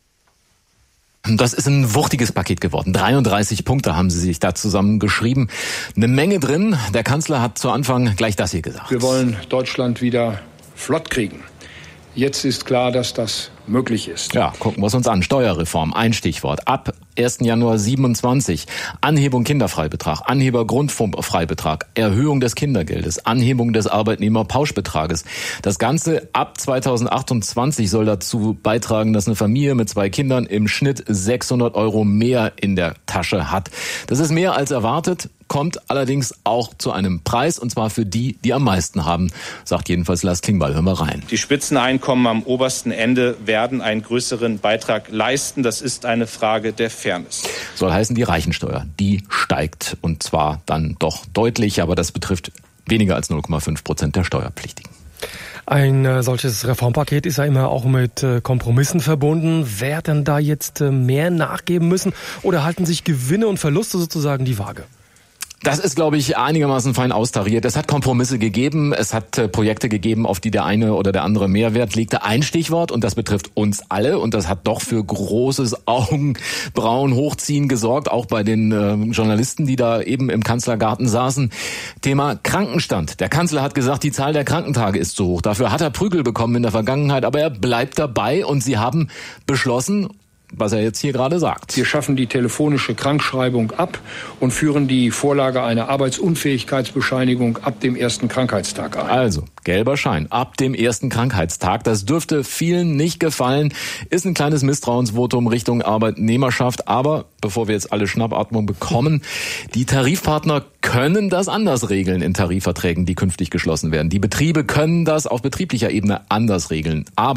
Das ist ein wuchtiges Paket geworden. dreiunddreißig Punkte haben sie sich da zusammengeschrieben. Eine Menge drin. Der Kanzler hat zu Anfang gleich das hier gesagt. Wir wollen Deutschland wieder flott kriegen. Jetzt ist klar, dass das möglich ist. Ja, gucken wir es uns an. Steuerreform, ein Stichwort. Ab ersten Januar siebenundzwanzig. Anhebung Kinderfreibetrag, Anheber-Grundfreibetrag, Erhöhung des Kindergeldes, Anhebung des Arbeitnehmerpauschbetrages. Das Ganze ab zweitausendachtundzwanzig soll dazu beitragen, dass eine Familie mit zwei Kindern im Schnitt sechshundert Euro mehr in der Tasche hat. Das ist mehr als erwartet, kommt allerdings auch zu einem Preis, und zwar für die, die am meisten haben, sagt jedenfalls Lars Klingbeil. Hör mal rein. Die Spitzeneinkommen am obersten Ende werden einen größeren Beitrag leisten. Das ist eine Frage der Fairness. Soll heißen, die Reichensteuer, die steigt, und zwar dann doch deutlich, aber das betrifft weniger als null Komma fünf Prozent der Steuerpflichtigen. Ein äh, solches Reformpaket ist ja immer auch mit äh, Kompromissen verbunden. Wer denn da jetzt äh, mehr nachgeben müssen, oder halten sich Gewinne und Verluste sozusagen die Waage? Das ist, glaube ich, einigermaßen fein austariert. Es hat Kompromisse gegeben, es hat äh, Projekte gegeben, auf die der eine oder der andere Mehrwert legte. Ein Stichwort, und das betrifft uns alle, und das hat doch für großes Augenbrauen hochziehen gesorgt, auch bei den äh, Journalisten, die da eben im Kanzlergarten saßen. Thema Krankenstand. Der Kanzler hat gesagt, die Zahl der Krankentage ist zu hoch. Dafür hat er Prügel bekommen in der Vergangenheit, aber er bleibt dabei, und sie haben beschlossen, was er jetzt hier gerade sagt. Wir schaffen die telefonische Krankschreibung ab und führen die Vorlage einer Arbeitsunfähigkeitsbescheinigung ab dem ersten Krankheitstag ein. Also, gelber Schein ab dem ersten Krankheitstag. Das dürfte vielen nicht gefallen. Ist ein kleines Misstrauensvotum Richtung Arbeitnehmerschaft. Aber bevor wir jetzt alle Schnappatmung bekommen, die Tarifpartner können das anders regeln in Tarifverträgen, die künftig geschlossen werden. Die Betriebe können das auf betrieblicher Ebene anders regeln. Aber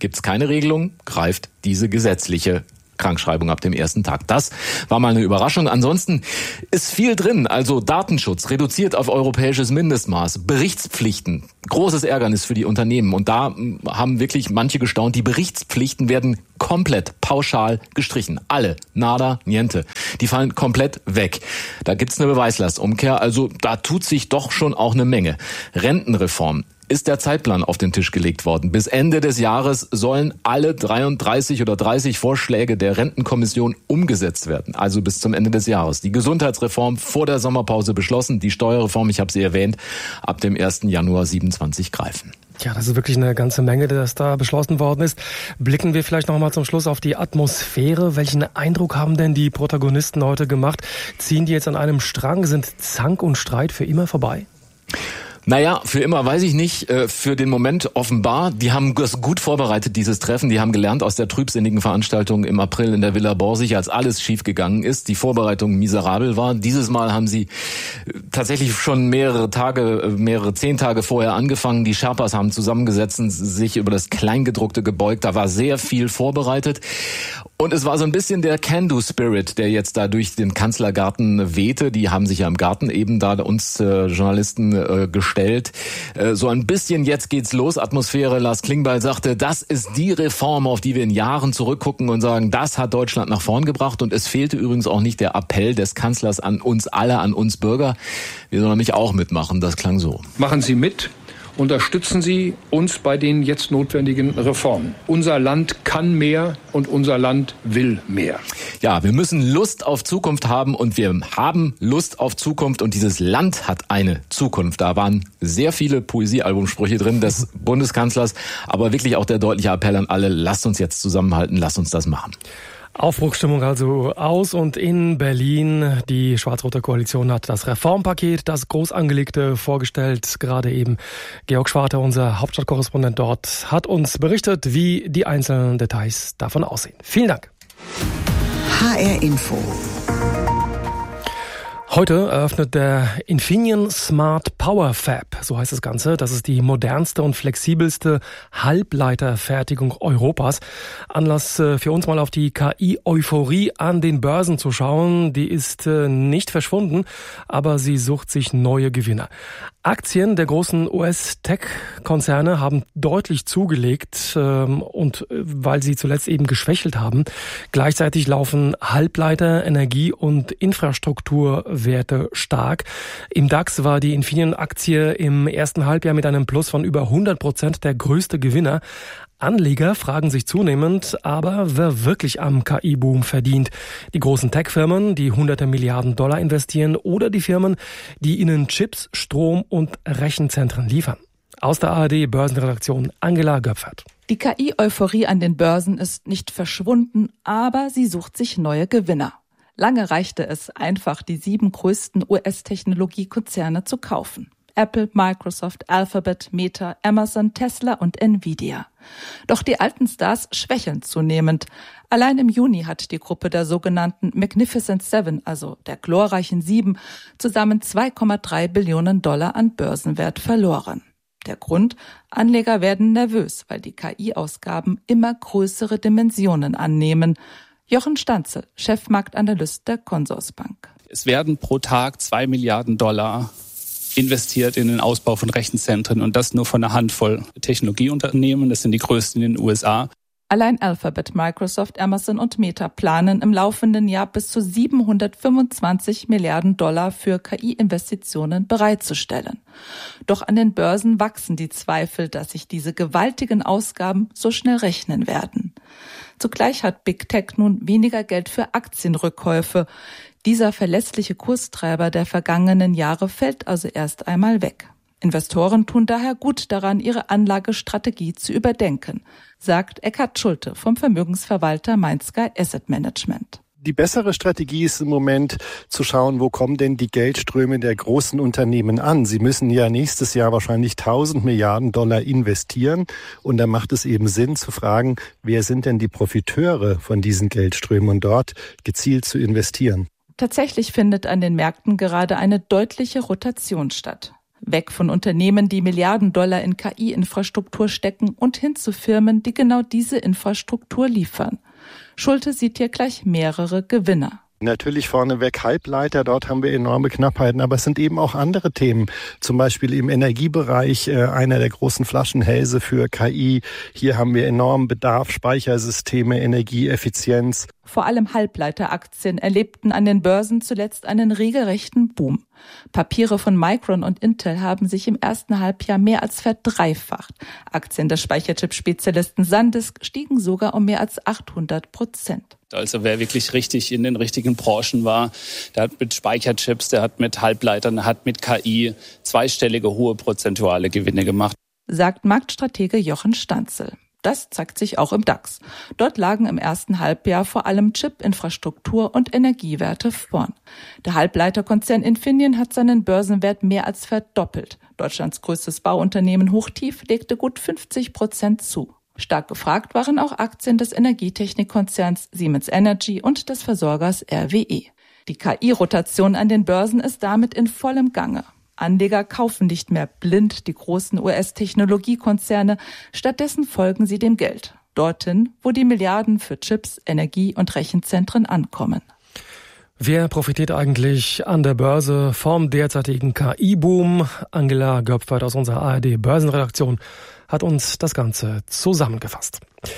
Gibt's keine Regelung, greift diese gesetzliche Krankschreibung ab dem ersten Tag. Das war mal eine Überraschung. Ansonsten ist viel drin. Also Datenschutz reduziert auf europäisches Mindestmaß. Berichtspflichten. Großes Ärgernis für die Unternehmen. Und da haben wirklich manche gestaunt. Die Berichtspflichten werden komplett pauschal gestrichen. Alle. Nada, niente. Die fallen komplett weg. Da gibt's eine Beweislastumkehr. Also da tut sich doch schon auch eine Menge. Rentenreform. Ist der Zeitplan auf den Tisch gelegt worden. Bis Ende des Jahres sollen alle dreiunddreißig oder dreißig Vorschläge der Rentenkommission umgesetzt werden. Also bis zum Ende des Jahres. Die Gesundheitsreform vor der Sommerpause beschlossen. Die Steuerreform, ich habe sie erwähnt, ab dem ersten Januar siebenundzwanzig greifen. Ja, das ist wirklich eine ganze Menge, das da beschlossen worden ist. Blicken wir vielleicht noch mal zum Schluss auf die Atmosphäre. Welchen Eindruck haben denn die Protagonisten heute gemacht? Ziehen die jetzt an einem Strang? Sind Zank und Streit für immer vorbei? Naja, für immer weiß ich nicht, für den Moment offenbar. Die haben das gut vorbereitet, dieses Treffen. Die haben gelernt aus der trübsinnigen Veranstaltung im April in der Villa Borsig, als alles schiefgegangen ist, die Vorbereitung miserabel war. Dieses Mal haben sie tatsächlich schon mehrere Tage, mehrere zehn Tage vorher angefangen. Die Sherpas haben zusammengesetzt, sich über das Kleingedruckte gebeugt. Da war sehr viel vorbereitet. Und es war so ein bisschen der Can-Do-Spirit, der jetzt da durch den Kanzlergarten wehte. Die haben sich ja im Garten eben da uns äh, Journalisten äh, gestellt. Äh, so ein bisschen jetzt geht's los. Atmosphäre. Lars Klingbeil sagte, das ist die Reform, auf die wir in Jahren zurückgucken und sagen, das hat Deutschland nach vorn gebracht. Und es fehlte übrigens auch nicht der Appell des Kanzlers an uns alle, an uns Bürger. Wir sollen nämlich auch mitmachen. Das klang so. Machen Sie mit. Unterstützen Sie uns bei den jetzt notwendigen Reformen. Unser Land kann mehr und unser Land will mehr. Ja, wir müssen Lust auf Zukunft haben und wir haben Lust auf Zukunft und dieses Land hat eine Zukunft. Da waren sehr viele Poesiealbumsprüche drin des Bundeskanzlers, aber wirklich auch der deutliche Appell an alle, lasst uns jetzt zusammenhalten, lasst uns das machen. Aufbruchsstimmung also aus und in Berlin. Die schwarz-rote Koalition hat das Reformpaket, das groß angelegte, vorgestellt. Gerade eben Georg Schwarte, unser Hauptstadtkorrespondent dort, hat uns berichtet, wie die einzelnen Details davon aussehen. Vielen Dank. H R Info. Heute eröffnet der Infineon Smart Power Fab, so heißt das Ganze. Das ist die modernste und flexibelste Halbleiterfertigung Europas. Anlass für uns mal auf die K I-Euphorie an den Börsen zu schauen. Die ist nicht verschwunden, aber sie sucht sich neue Gewinner. Aktien der großen U S-Tech-Konzerne haben deutlich zugelegt, und weil sie zuletzt eben geschwächelt haben. Gleichzeitig laufen Halbleiter, Energie und Infrastrukturwerte stark. Im DAX war die Infineon-Aktie im ersten Halbjahr mit einem Plus von über hundert Prozent der größte Gewinner. Anleger fragen sich zunehmend, aber wer wirklich am K I-Boom verdient? Die großen Tech-Firmen, die hunderte Milliarden Dollar investieren, oder die Firmen, die ihnen Chips, Strom und Rechenzentren liefern? Aus der A R D-Börsenredaktion Angela Göpfert. Die K I-Euphorie an den Börsen ist nicht verschwunden, aber sie sucht sich neue Gewinner. Lange reichte es einfach, die sieben größten U S-Technologiekonzerne zu kaufen. Apple, Microsoft, Alphabet, Meta, Amazon, Tesla und Nvidia. Doch die alten Stars schwächeln zunehmend. Allein im Juni hat die Gruppe der sogenannten Magnificent Seven, also der glorreichen Sieben, zusammen zwei Komma drei Billionen Dollar an Börsenwert verloren. Der Grund? Anleger werden nervös, weil die K I-Ausgaben immer größere Dimensionen annehmen. Jochen Stanzel, Chefmarktanalyst der Consorsbank. Es werden pro Tag zwei Milliarden Dollar investiert in den Ausbau von Rechenzentren und das nur von einer Handvoll Technologieunternehmen. Das sind die größten in den U S A. Allein Alphabet, Microsoft, Amazon und Meta planen im laufenden Jahr bis zu siebenhundertfünfundzwanzig Milliarden Dollar für K I-Investitionen bereitzustellen. Doch an den Börsen wachsen die Zweifel, dass sich diese gewaltigen Ausgaben so schnell rechnen werden. Zugleich hat Big Tech nun weniger Geld für Aktienrückkäufe. Dieser verlässliche Kurstreiber der vergangenen Jahre fällt also erst einmal weg. Investoren tun daher gut daran, ihre Anlagestrategie zu überdenken, sagt Eckhard Schulte vom Vermögensverwalter Mainsky Asset Management. Die bessere Strategie ist im Moment zu schauen, wo kommen denn die Geldströme der großen Unternehmen an. Sie müssen ja nächstes Jahr wahrscheinlich tausend Milliarden Dollar investieren. Und da macht es eben Sinn zu fragen, wer sind denn die Profiteure von diesen Geldströmen und dort gezielt zu investieren. Tatsächlich findet an den Märkten gerade eine deutliche Rotation statt. Weg von Unternehmen, die Milliarden Dollar in K I-Infrastruktur stecken und hin zu Firmen, die genau diese Infrastruktur liefern. Schulte sieht hier gleich mehrere Gewinner. Natürlich vorneweg Halbleiter, dort haben wir enorme Knappheiten, aber es sind eben auch andere Themen, zum Beispiel im Energiebereich, äh, einer der großen Flaschenhälse für K I. Hier haben wir enormen Bedarf, Speichersysteme, Energieeffizienz. Vor allem Halbleiteraktien erlebten an den Börsen zuletzt einen regelrechten Boom. Papiere von Micron und Intel haben sich im ersten Halbjahr mehr als verdreifacht. Aktien des Speicherchip-Spezialisten SanDisk stiegen sogar um mehr als achthundert Prozent. Also wer wirklich richtig in den richtigen Branchen war, der hat mit Speicherchips, der hat mit Halbleitern, der hat mit K I zweistellige hohe prozentuale Gewinne gemacht. Sagt Marktstratege Jochen Stanzel. Das zeigt sich auch im DAX. Dort lagen im ersten Halbjahr vor allem Chip-Infrastruktur und Energiewerte vorn. Der Halbleiterkonzern Infineon hat seinen Börsenwert mehr als verdoppelt. Deutschlands größtes Bauunternehmen Hochtief legte gut fünfzig Prozent zu. Stark gefragt waren auch Aktien des Energietechnikkonzerns Siemens Energy und des Versorgers R W E. Die K I-Rotation an den Börsen ist damit in vollem Gange. Anleger kaufen nicht mehr blind die großen U S-Technologiekonzerne, stattdessen folgen sie dem Geld. Dorthin, wo die Milliarden für Chips, Energie- und Rechenzentren ankommen. Wer profitiert eigentlich an der Börse vom derzeitigen K I-Boom? Angela Göpfert aus unserer A R D-Börsenredaktion hat uns das Ganze zusammengefasst.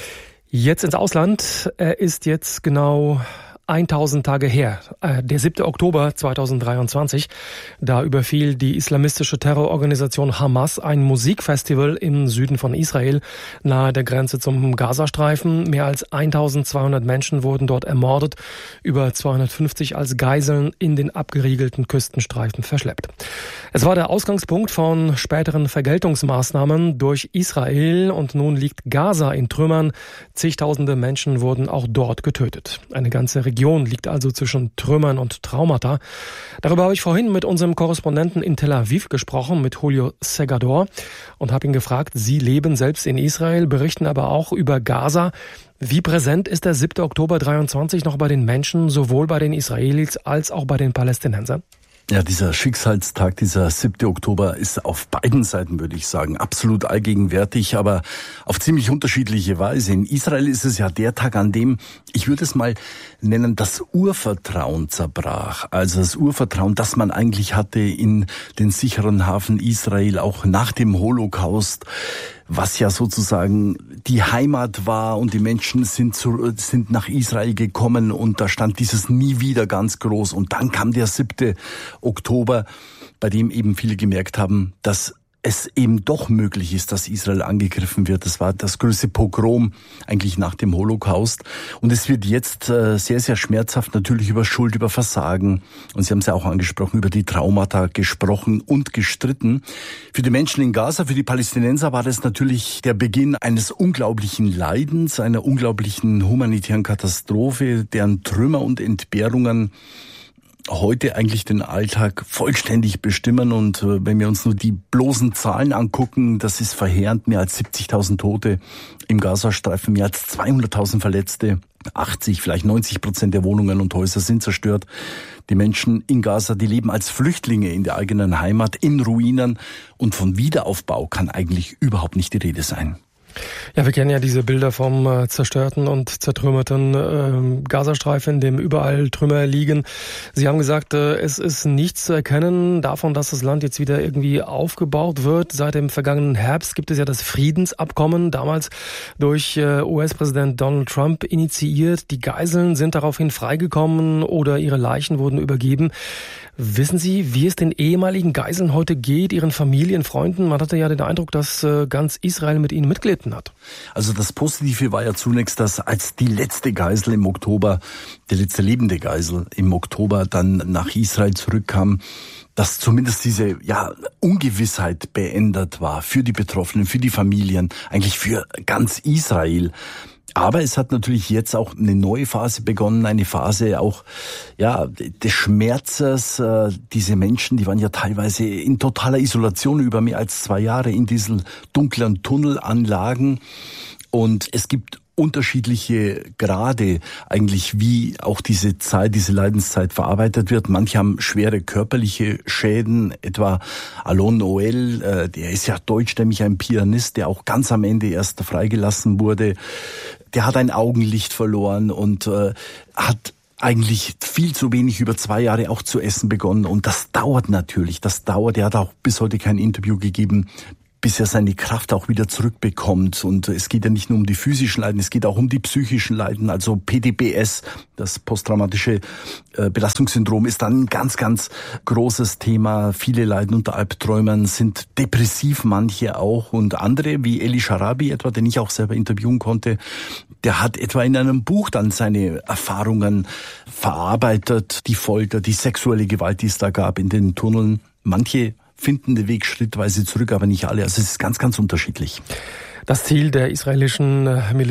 Jetzt ins Ausland. Er ist jetzt genau tausend Tage her, der siebte Oktober zweitausenddreiundzwanzig. Da überfiel die islamistische Terrororganisation Hamas ein Musikfestival im Süden von Israel, nahe der Grenze zum Gazastreifen. Mehr als eintausendzweihundert Menschen wurden dort ermordet, über zweihundertfünfzig als Geiseln in den abgeriegelten Küstenstreifen verschleppt. Es war der Ausgangspunkt von späteren Vergeltungsmaßnahmen durch Israel und nun liegt Gaza in Trümmern. Zigtausende Menschen wurden auch dort getötet. Eine ganze Region Region liegt also zwischen Trümmern und Traumata. Darüber habe ich vorhin mit unserem Korrespondenten in Tel Aviv gesprochen, mit Julio Segador, und habe ihn gefragt, Sie leben selbst in Israel, berichten aber auch über Gaza. Wie präsent ist der siebte Oktober dreiundzwanzig noch bei den Menschen, sowohl bei den Israelis als auch bei den Palästinensern? Ja, dieser Schicksalstag, dieser siebte Oktober ist auf beiden Seiten, würde ich sagen, absolut allgegenwärtig, aber auf ziemlich unterschiedliche Weise. In Israel ist es ja der Tag, an dem, ich würde es mal nennen, das Urvertrauen zerbrach. Also das Urvertrauen, das man eigentlich hatte in den sicheren Hafen Israel, auch nach dem Holocaust, was ja sozusagen die Heimat war, und die Menschen sind zu, sind nach Israel gekommen, und da stand dieses Nie wieder ganz groß. Und dann kam der siebte Oktober, bei dem eben viele gemerkt haben, dass es eben doch möglich ist, dass Israel angegriffen wird. Das war das größte Pogrom eigentlich nach dem Holocaust. Und es wird jetzt äh, sehr, sehr schmerzhaft natürlich über Schuld, über Versagen, und Sie haben es ja auch angesprochen, über die Traumata gesprochen und gestritten. Für die Menschen in Gaza, für die Palästinenser war das natürlich der Beginn eines unglaublichen Leidens, einer unglaublichen humanitären Katastrophe, deren Trümmer und Entbehrungen heute eigentlich den Alltag vollständig bestimmen. Und äh, wenn wir uns nur die bloßen Zahlen angucken, das ist verheerend. Mehr als siebzigtausend Tote im Gazastreifen, mehr als zweihunderttausend Verletzte, achtzig, vielleicht neunzig Prozent der Wohnungen und Häuser sind zerstört. Die Menschen in Gaza, die leben als Flüchtlinge in der eigenen Heimat, in Ruinen, und von Wiederaufbau kann eigentlich überhaupt nicht die Rede sein. Ja, wir kennen ja diese Bilder vom äh, zerstörten und zertrümmerten äh, Gazastreifen, in dem überall Trümmer liegen. Sie haben gesagt, äh, es ist nichts zu erkennen davon, dass das Land jetzt wieder irgendwie aufgebaut wird. Seit dem vergangenen Herbst gibt es ja das Friedensabkommen, damals durch äh, U S-Präsident Donald Trump initiiert. Die Geiseln sind daraufhin freigekommen oder ihre Leichen wurden übergeben. Wissen Sie, wie es den ehemaligen Geiseln heute geht, ihren Familien, Freunden? Man hatte ja den Eindruck, dass äh, ganz Israel mit ihnen mitgelitten hat. Also das Positive war ja zunächst, dass als die letzte Geisel im Oktober, die letzte lebende Geisel im Oktober dann nach Israel zurückkam, dass zumindest diese ja Ungewissheit beendet war für die Betroffenen, für die Familien, eigentlich für ganz Israel. Aber es hat natürlich jetzt auch eine neue Phase begonnen, eine Phase auch ja des Schmerzes. Äh, diese Menschen, die waren ja teilweise in totaler Isolation über mehr als zwei Jahre in diesen dunklen Tunnelanlagen. Und es gibt unterschiedliche Grade eigentlich, wie auch diese Zeit, diese Leidenszeit verarbeitet wird. Manche haben schwere körperliche Schäden, etwa Alon Noel, äh, der ist ja deutschstämmig, ein Pianist, der auch ganz am Ende erst freigelassen wurde. Der hat ein Augenlicht verloren und äh, hat eigentlich viel zu wenig über zwei Jahre auch zu essen begonnen. Und das dauert natürlich, das dauert. Er hat auch bis heute kein Interview gegeben, bis er seine Kraft auch wieder zurückbekommt. Und es geht ja nicht nur um die physischen Leiden, es geht auch um die psychischen Leiden. Also P T B S, das posttraumatische Belastungssyndrom, ist dann ein ganz, ganz großes Thema. Viele leiden unter Albträumen, sind depressiv, manche auch. Und andere, wie Eli Sharabi etwa, den ich auch selber interviewen konnte, der hat etwa in einem Buch dann seine Erfahrungen verarbeitet, die Folter, die sexuelle Gewalt, die es da gab in den Tunneln. Manche finden den Weg schrittweise zurück, aber nicht alle. Also es ist ganz, ganz unterschiedlich. Das Ziel der israelischen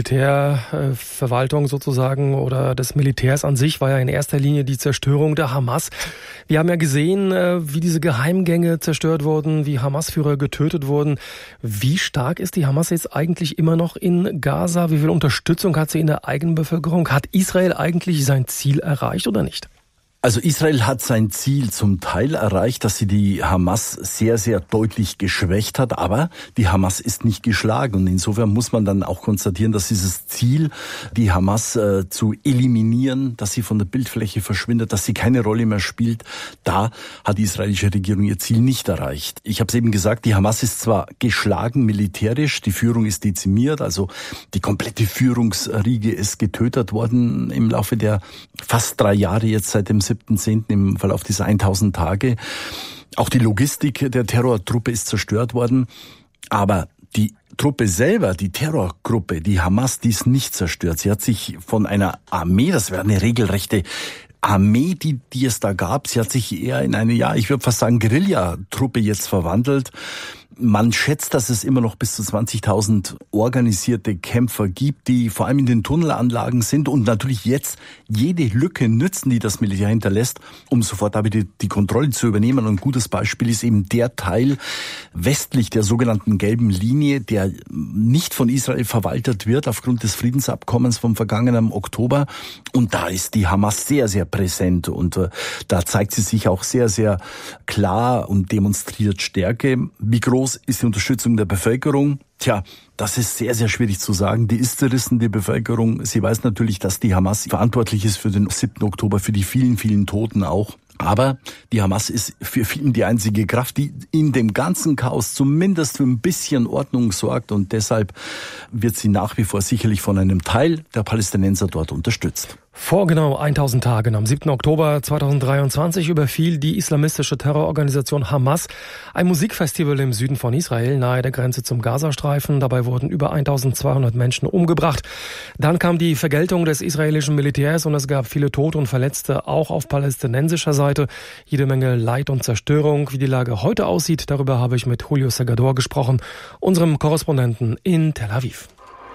Militärverwaltung sozusagen oder des Militärs an sich war ja in erster Linie die Zerstörung der Hamas. Wir haben ja gesehen, wie diese Geheimgänge zerstört wurden, wie Hamas-Führer getötet wurden. Wie stark ist die Hamas jetzt eigentlich immer noch in Gaza? Wie viel Unterstützung hat sie in der eigenen Bevölkerung? Hat Israel eigentlich sein Ziel erreicht oder nicht? Also Israel hat sein Ziel zum Teil erreicht, dass sie die Hamas sehr, sehr deutlich geschwächt hat, aber die Hamas ist nicht geschlagen. Und insofern muss man dann auch konstatieren, dass dieses Ziel, die Hamas äh, zu eliminieren, dass sie von der Bildfläche verschwindet, dass sie keine Rolle mehr spielt, da hat die israelische Regierung ihr Ziel nicht erreicht. Ich habe es eben gesagt, die Hamas ist zwar geschlagen militärisch, die Führung ist dezimiert, also die komplette Führungsriege ist getötet worden im Laufe der fast drei Jahre jetzt seit dem siebten zehnten im Verlauf dieser tausend Tage. Auch die Logistik der Terrortruppe ist zerstört worden. Aber die Truppe selber, die Terrorgruppe, die Hamas, die ist nicht zerstört. Sie hat sich von einer Armee, das wäre eine regelrechte Armee, die, die es da gab, sie hat sich eher in eine, ja, ich würde fast sagen, Guerillatruppe jetzt verwandelt. Man schätzt, dass es immer noch bis zu zwanzigtausend organisierte Kämpfer gibt, die vor allem in den Tunnelanlagen sind und natürlich jetzt jede Lücke nützen, die das Militär hinterlässt, um sofort da wieder die Kontrolle zu übernehmen. Und ein gutes Beispiel ist eben der Teil westlich der sogenannten gelben Linie, der nicht von Israel verwaltet wird aufgrund des Friedensabkommens vom vergangenen Oktober. Und da ist die Hamas sehr, sehr präsent und äh, da zeigt sie sich auch sehr, sehr klar und demonstriert Stärke. Wie groß ist die Unterstützung der Bevölkerung? Tja, das ist sehr, sehr schwierig zu sagen. Die ist zerrissen, die Bevölkerung. Sie weiß natürlich, dass die Hamas verantwortlich ist für den siebten Oktober, für die vielen, vielen Toten auch. Aber die Hamas ist für viele die einzige Kraft, die in dem ganzen Chaos zumindest für ein bisschen Ordnung sorgt. Und deshalb wird sie nach wie vor sicherlich von einem Teil der Palästinenser dort unterstützt. Vor genau tausend Tagen, am siebten Oktober zweitausenddreiundzwanzig, überfiel die islamistische Terrororganisation Hamas ein Musikfestival im Süden von Israel, nahe der Grenze zum Gazastreifen. Dabei wurden über eintausendzweihundert Menschen umgebracht. Dann kam die Vergeltung des israelischen Militärs und es gab viele Tote und Verletzte, auch auf palästinensischer Seite. Jede Menge Leid und Zerstörung. Wie die Lage heute aussieht, darüber habe ich mit Julio Segador gesprochen, unserem Korrespondenten in Tel Aviv.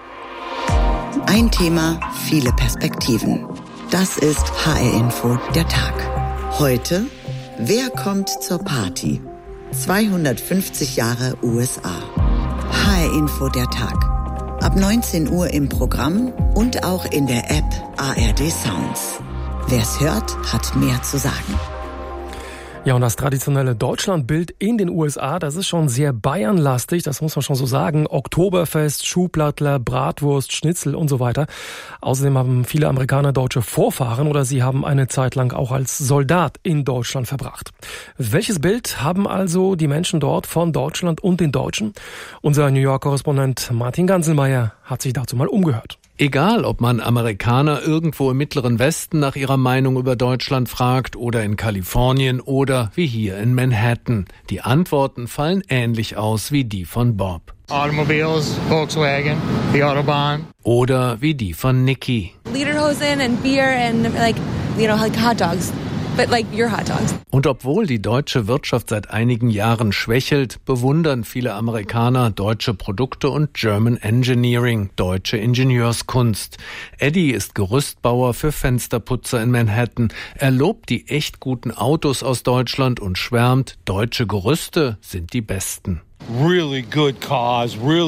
Ein Thema, viele Perspektiven. Das ist H R-Info, der Tag. Heute, wer kommt zur Party? zweihundertfünfzig Jahre U S A. H R-Info, der Tag. Ab neunzehn Uhr im Programm und auch in der App A R D Sounds. Wer's hört, hat mehr zu sagen. Ja, und das traditionelle Deutschlandbild in den U S A, das ist schon sehr Bayernlastig, das muss man schon so sagen. Oktoberfest, Schuhplattler, Bratwurst, Schnitzel und so weiter. Außerdem haben viele Amerikaner deutsche Vorfahren oder sie haben eine Zeit lang auch als Soldat in Deutschland verbracht. Welches Bild haben also die Menschen dort von Deutschland und den Deutschen? Unser New York-Korrespondent Martin Ganselmeier hat sich dazu mal umgehört. Egal, ob man Amerikaner irgendwo im Mittleren Westen nach ihrer Meinung über Deutschland fragt oder in Kalifornien oder wie hier in Manhattan. Die Antworten fallen ähnlich aus wie die von Bob. Automobiles, Volkswagen, the Autobahn. Oder wie die von Nikki. Lederhosen and beer and like, you know, like hot dogs. But like your hot dogs. Und obwohl die deutsche Wirtschaft seit einigen Jahren schwächelt, bewundern viele Amerikaner deutsche Produkte und German Engineering, deutsche Ingenieurskunst. Eddie ist Gerüstbauer für Fensterputzer in Manhattan. Er lobt die echt guten Autos aus Deutschland und schwärmt, deutsche Gerüste sind die besten. Really good cars, really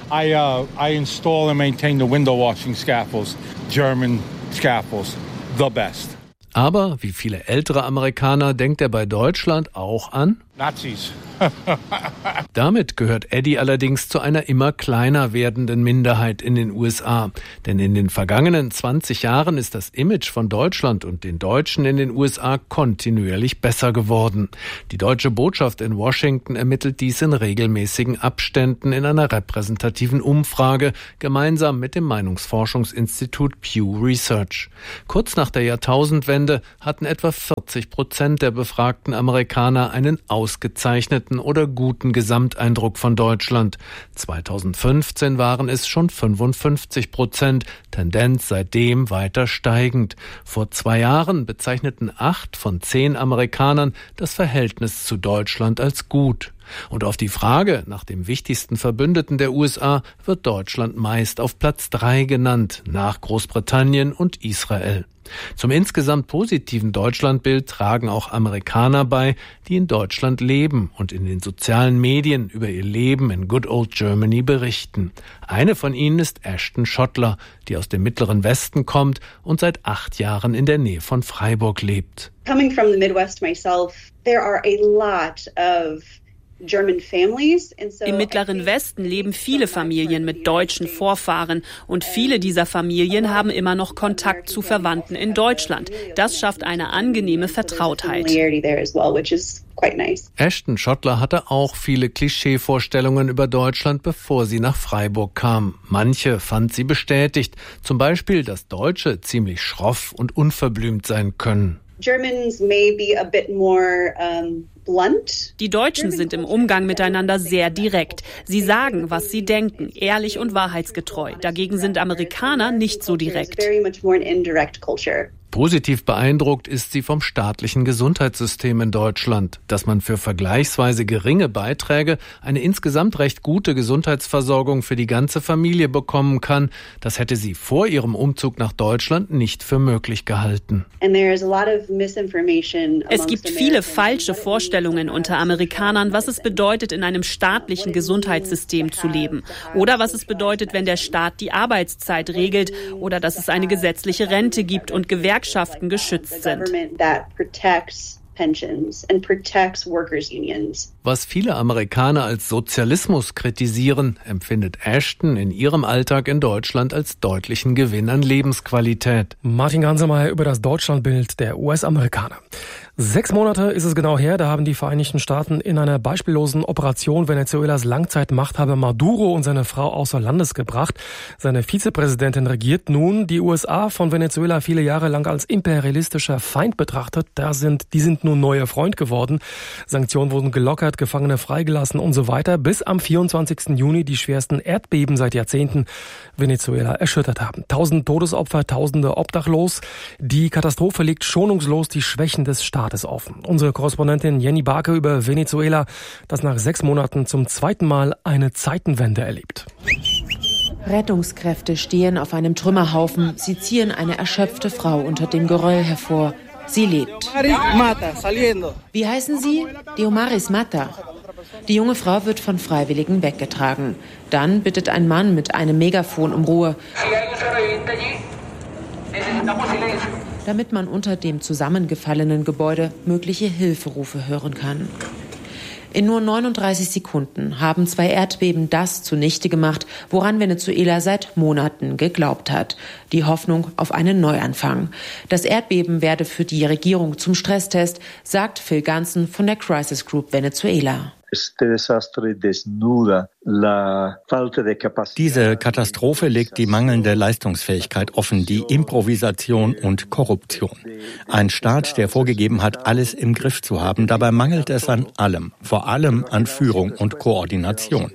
I, uh, I install and maintain the window washing scaffolds, German scaffolds, the best. Aber wie viele ältere Amerikaner denkt er bei Deutschland auch an Nazis. Damit gehört Eddie allerdings zu einer immer kleiner werdenden Minderheit in den U S A. Denn in den vergangenen zwanzig Jahren ist das Image von Deutschland und den Deutschen in den U S A kontinuierlich besser geworden. Die deutsche Botschaft in Washington ermittelt dies in regelmäßigen Abständen in einer repräsentativen Umfrage, gemeinsam mit dem Meinungsforschungsinstitut Pew Research. Kurz nach der Jahrtausendwende hatten etwa vierzig Prozent der befragten Amerikaner einen ausgezeichneten oder guten Gesamteindruck von Deutschland. zweitausendfünfzehn waren es schon fünfundfünfzig Prozent, Tendenz seitdem weiter steigend. Vor zwei Jahren bezeichneten acht von zehn Amerikanern das Verhältnis zu Deutschland als gut. Und auf die Frage nach dem wichtigsten Verbündeten der U S A wird Deutschland meist auf Platz drei genannt, nach Großbritannien und Israel. Zum insgesamt positiven Deutschlandbild tragen auch Amerikaner bei, die in Deutschland leben und in den sozialen Medien über ihr Leben in Good Old Germany berichten. Eine von ihnen ist Ashton Schottler, die aus dem Mittleren Westen kommt und seit acht Jahren in der Nähe von Freiburg lebt. Coming from the Midwest myself, there are a lot of Im Mittleren Westen leben viele Familien mit deutschen Vorfahren und viele dieser Familien haben immer noch Kontakt zu Verwandten in Deutschland. Das schafft eine angenehme Vertrautheit. Ashton Schottler hatte auch viele Klischeevorstellungen über Deutschland, bevor sie nach Freiburg kam. Manche fand sie bestätigt, zum Beispiel, dass Deutsche ziemlich schroff und unverblümt sein können. Germans may be a bit more um Die Deutschen sind im Umgang miteinander sehr direkt. Sie sagen, was sie denken, ehrlich und wahrheitsgetreu. Dagegen sind Amerikaner nicht so direkt. Positiv beeindruckt ist sie vom staatlichen Gesundheitssystem in Deutschland, dass man für vergleichsweise geringe Beiträge eine insgesamt recht gute Gesundheitsversorgung für die ganze Familie bekommen kann. Das hätte sie vor ihrem Umzug nach Deutschland nicht für möglich gehalten. Es gibt viele falsche Vorstellungen unter Amerikanern, was es bedeutet, in einem staatlichen Gesundheitssystem zu leben. Oder was es bedeutet, wenn der Staat die Arbeitszeit regelt oder dass es eine gesetzliche Rente gibt und Gewerkschaften geschützt sind. Was viele Amerikaner als Sozialismus kritisieren, empfindet Ashton in ihrem Alltag in Deutschland als deutlichen Gewinn an Lebensqualität. Martin Gansemeyer über das Deutschlandbild der U S-Amerikaner. Sechs Monate ist es genau her, da haben die Vereinigten Staaten in einer beispiellosen Operation Venezuelas Langzeitmachthaber Maduro und seine Frau außer Landes gebracht. Seine Vizepräsidentin regiert nun. Die U S A, von Venezuela viele Jahre lang als imperialistischer Feind betrachtet, da sind, die sind nun neuer Freund geworden. Sanktionen wurden gelockert, Gefangene freigelassen und so weiter, bis am vierundzwanzigsten Juni die schwersten Erdbeben seit Jahrzehnten Venezuela erschüttert haben. Tausend Todesopfer, Tausende obdachlos. Die Katastrophe legt schonungslos die Schwächen des Staates offen. Unsere Korrespondentin Jenny Barke über Venezuela, das nach sechs Monaten zum zweiten Mal eine Zeitenwende erlebt. Rettungskräfte stehen auf einem Trümmerhaufen. Sie ziehen eine erschöpfte Frau unter dem Geröll hervor. Sie lebt. Wie heißen Sie? Diomaris Mata. Die junge Frau wird von Freiwilligen weggetragen. Dann bittet ein Mann mit einem Megafon um Ruhe, damit man unter dem zusammengefallenen Gebäude mögliche Hilferufe hören kann. In nur neununddreißig Sekunden haben zwei Erdbeben das zunichte gemacht, woran Venezuela seit Monaten geglaubt hat. Die Hoffnung auf einen Neuanfang. Das Erdbeben werde für die Regierung zum Stresstest, sagt Phil Ganson von der Crisis Group Venezuela. Diese Katastrophe legt die mangelnde Leistungsfähigkeit offen, die Improvisation und Korruption. Ein Staat, der vorgegeben hat, alles im Griff zu haben, dabei mangelt es an allem, vor allem an Führung und Koordination.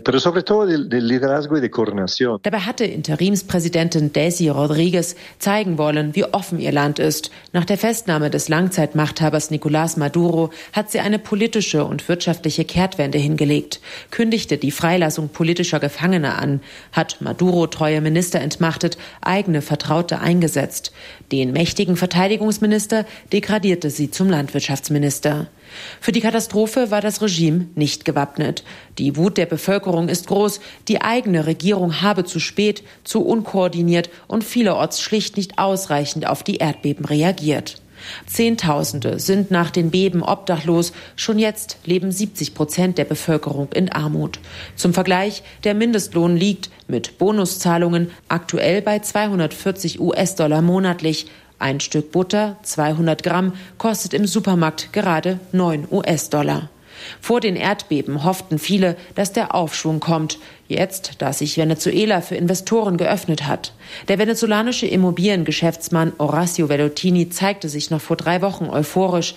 Dabei hatte Interimspräsidentin Daisy Rodriguez zeigen wollen, wie offen ihr Land ist. Nach der Festnahme des Langzeitmachthabers Nicolás Maduro hat sie eine politische und wirtschaftliche Kehrtwende hingelegt, kündigte die Freilassung Freilassung politischer Gefangener an, hat Maduro treue Minister entmachtet, eigene Vertraute eingesetzt. Den mächtigen Verteidigungsminister degradierte sie zum Landwirtschaftsminister. Für die Katastrophe war das Regime nicht gewappnet. Die Wut der Bevölkerung ist groß. Die eigene Regierung habe zu spät, zu unkoordiniert und vielerorts schlicht nicht ausreichend auf die Erdbeben reagiert. Zehntausende sind nach den Beben obdachlos. Schon jetzt leben siebzig Prozent der Bevölkerung in Armut. Zum Vergleich, der Mindestlohn liegt mit Bonuszahlungen aktuell bei zweihundertvierzig US-Dollar monatlich. Ein Stück Butter, zweihundert Gramm, kostet im Supermarkt gerade neun US-Dollar. Vor den Erdbeben hofften viele, dass der Aufschwung kommt. Jetzt, da sich Venezuela für Investoren geöffnet hat. Der venezolanische Immobiliengeschäftsmann Horacio Vellottini zeigte sich noch vor drei Wochen euphorisch.